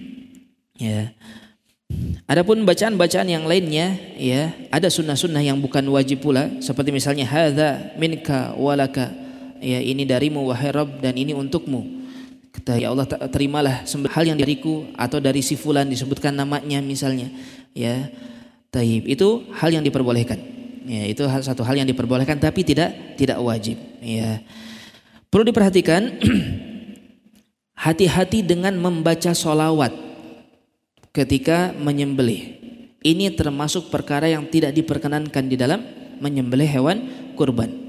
S3: Ya. Adapun bacaan-bacaan yang lainnya ya, ada sunnah-sunnah yang bukan wajib pula, seperti misalnya hadza minka walaka, ya ini darimu wahai Rabb dan ini untukmu. Kata ya Allah, terimalah hal yang dariku atau dari si fulan disebutkan namanya misalnya. Ya. Taib, itu hal yang diperbolehkan. Ya, itu satu hal yang diperbolehkan tapi tidak tidak wajib. Ya. Perlu diperhatikan hati-hati dengan membaca sholawat ketika menyembelih. Ini termasuk perkara yang tidak diperkenankan di dalam menyembelih hewan kurban.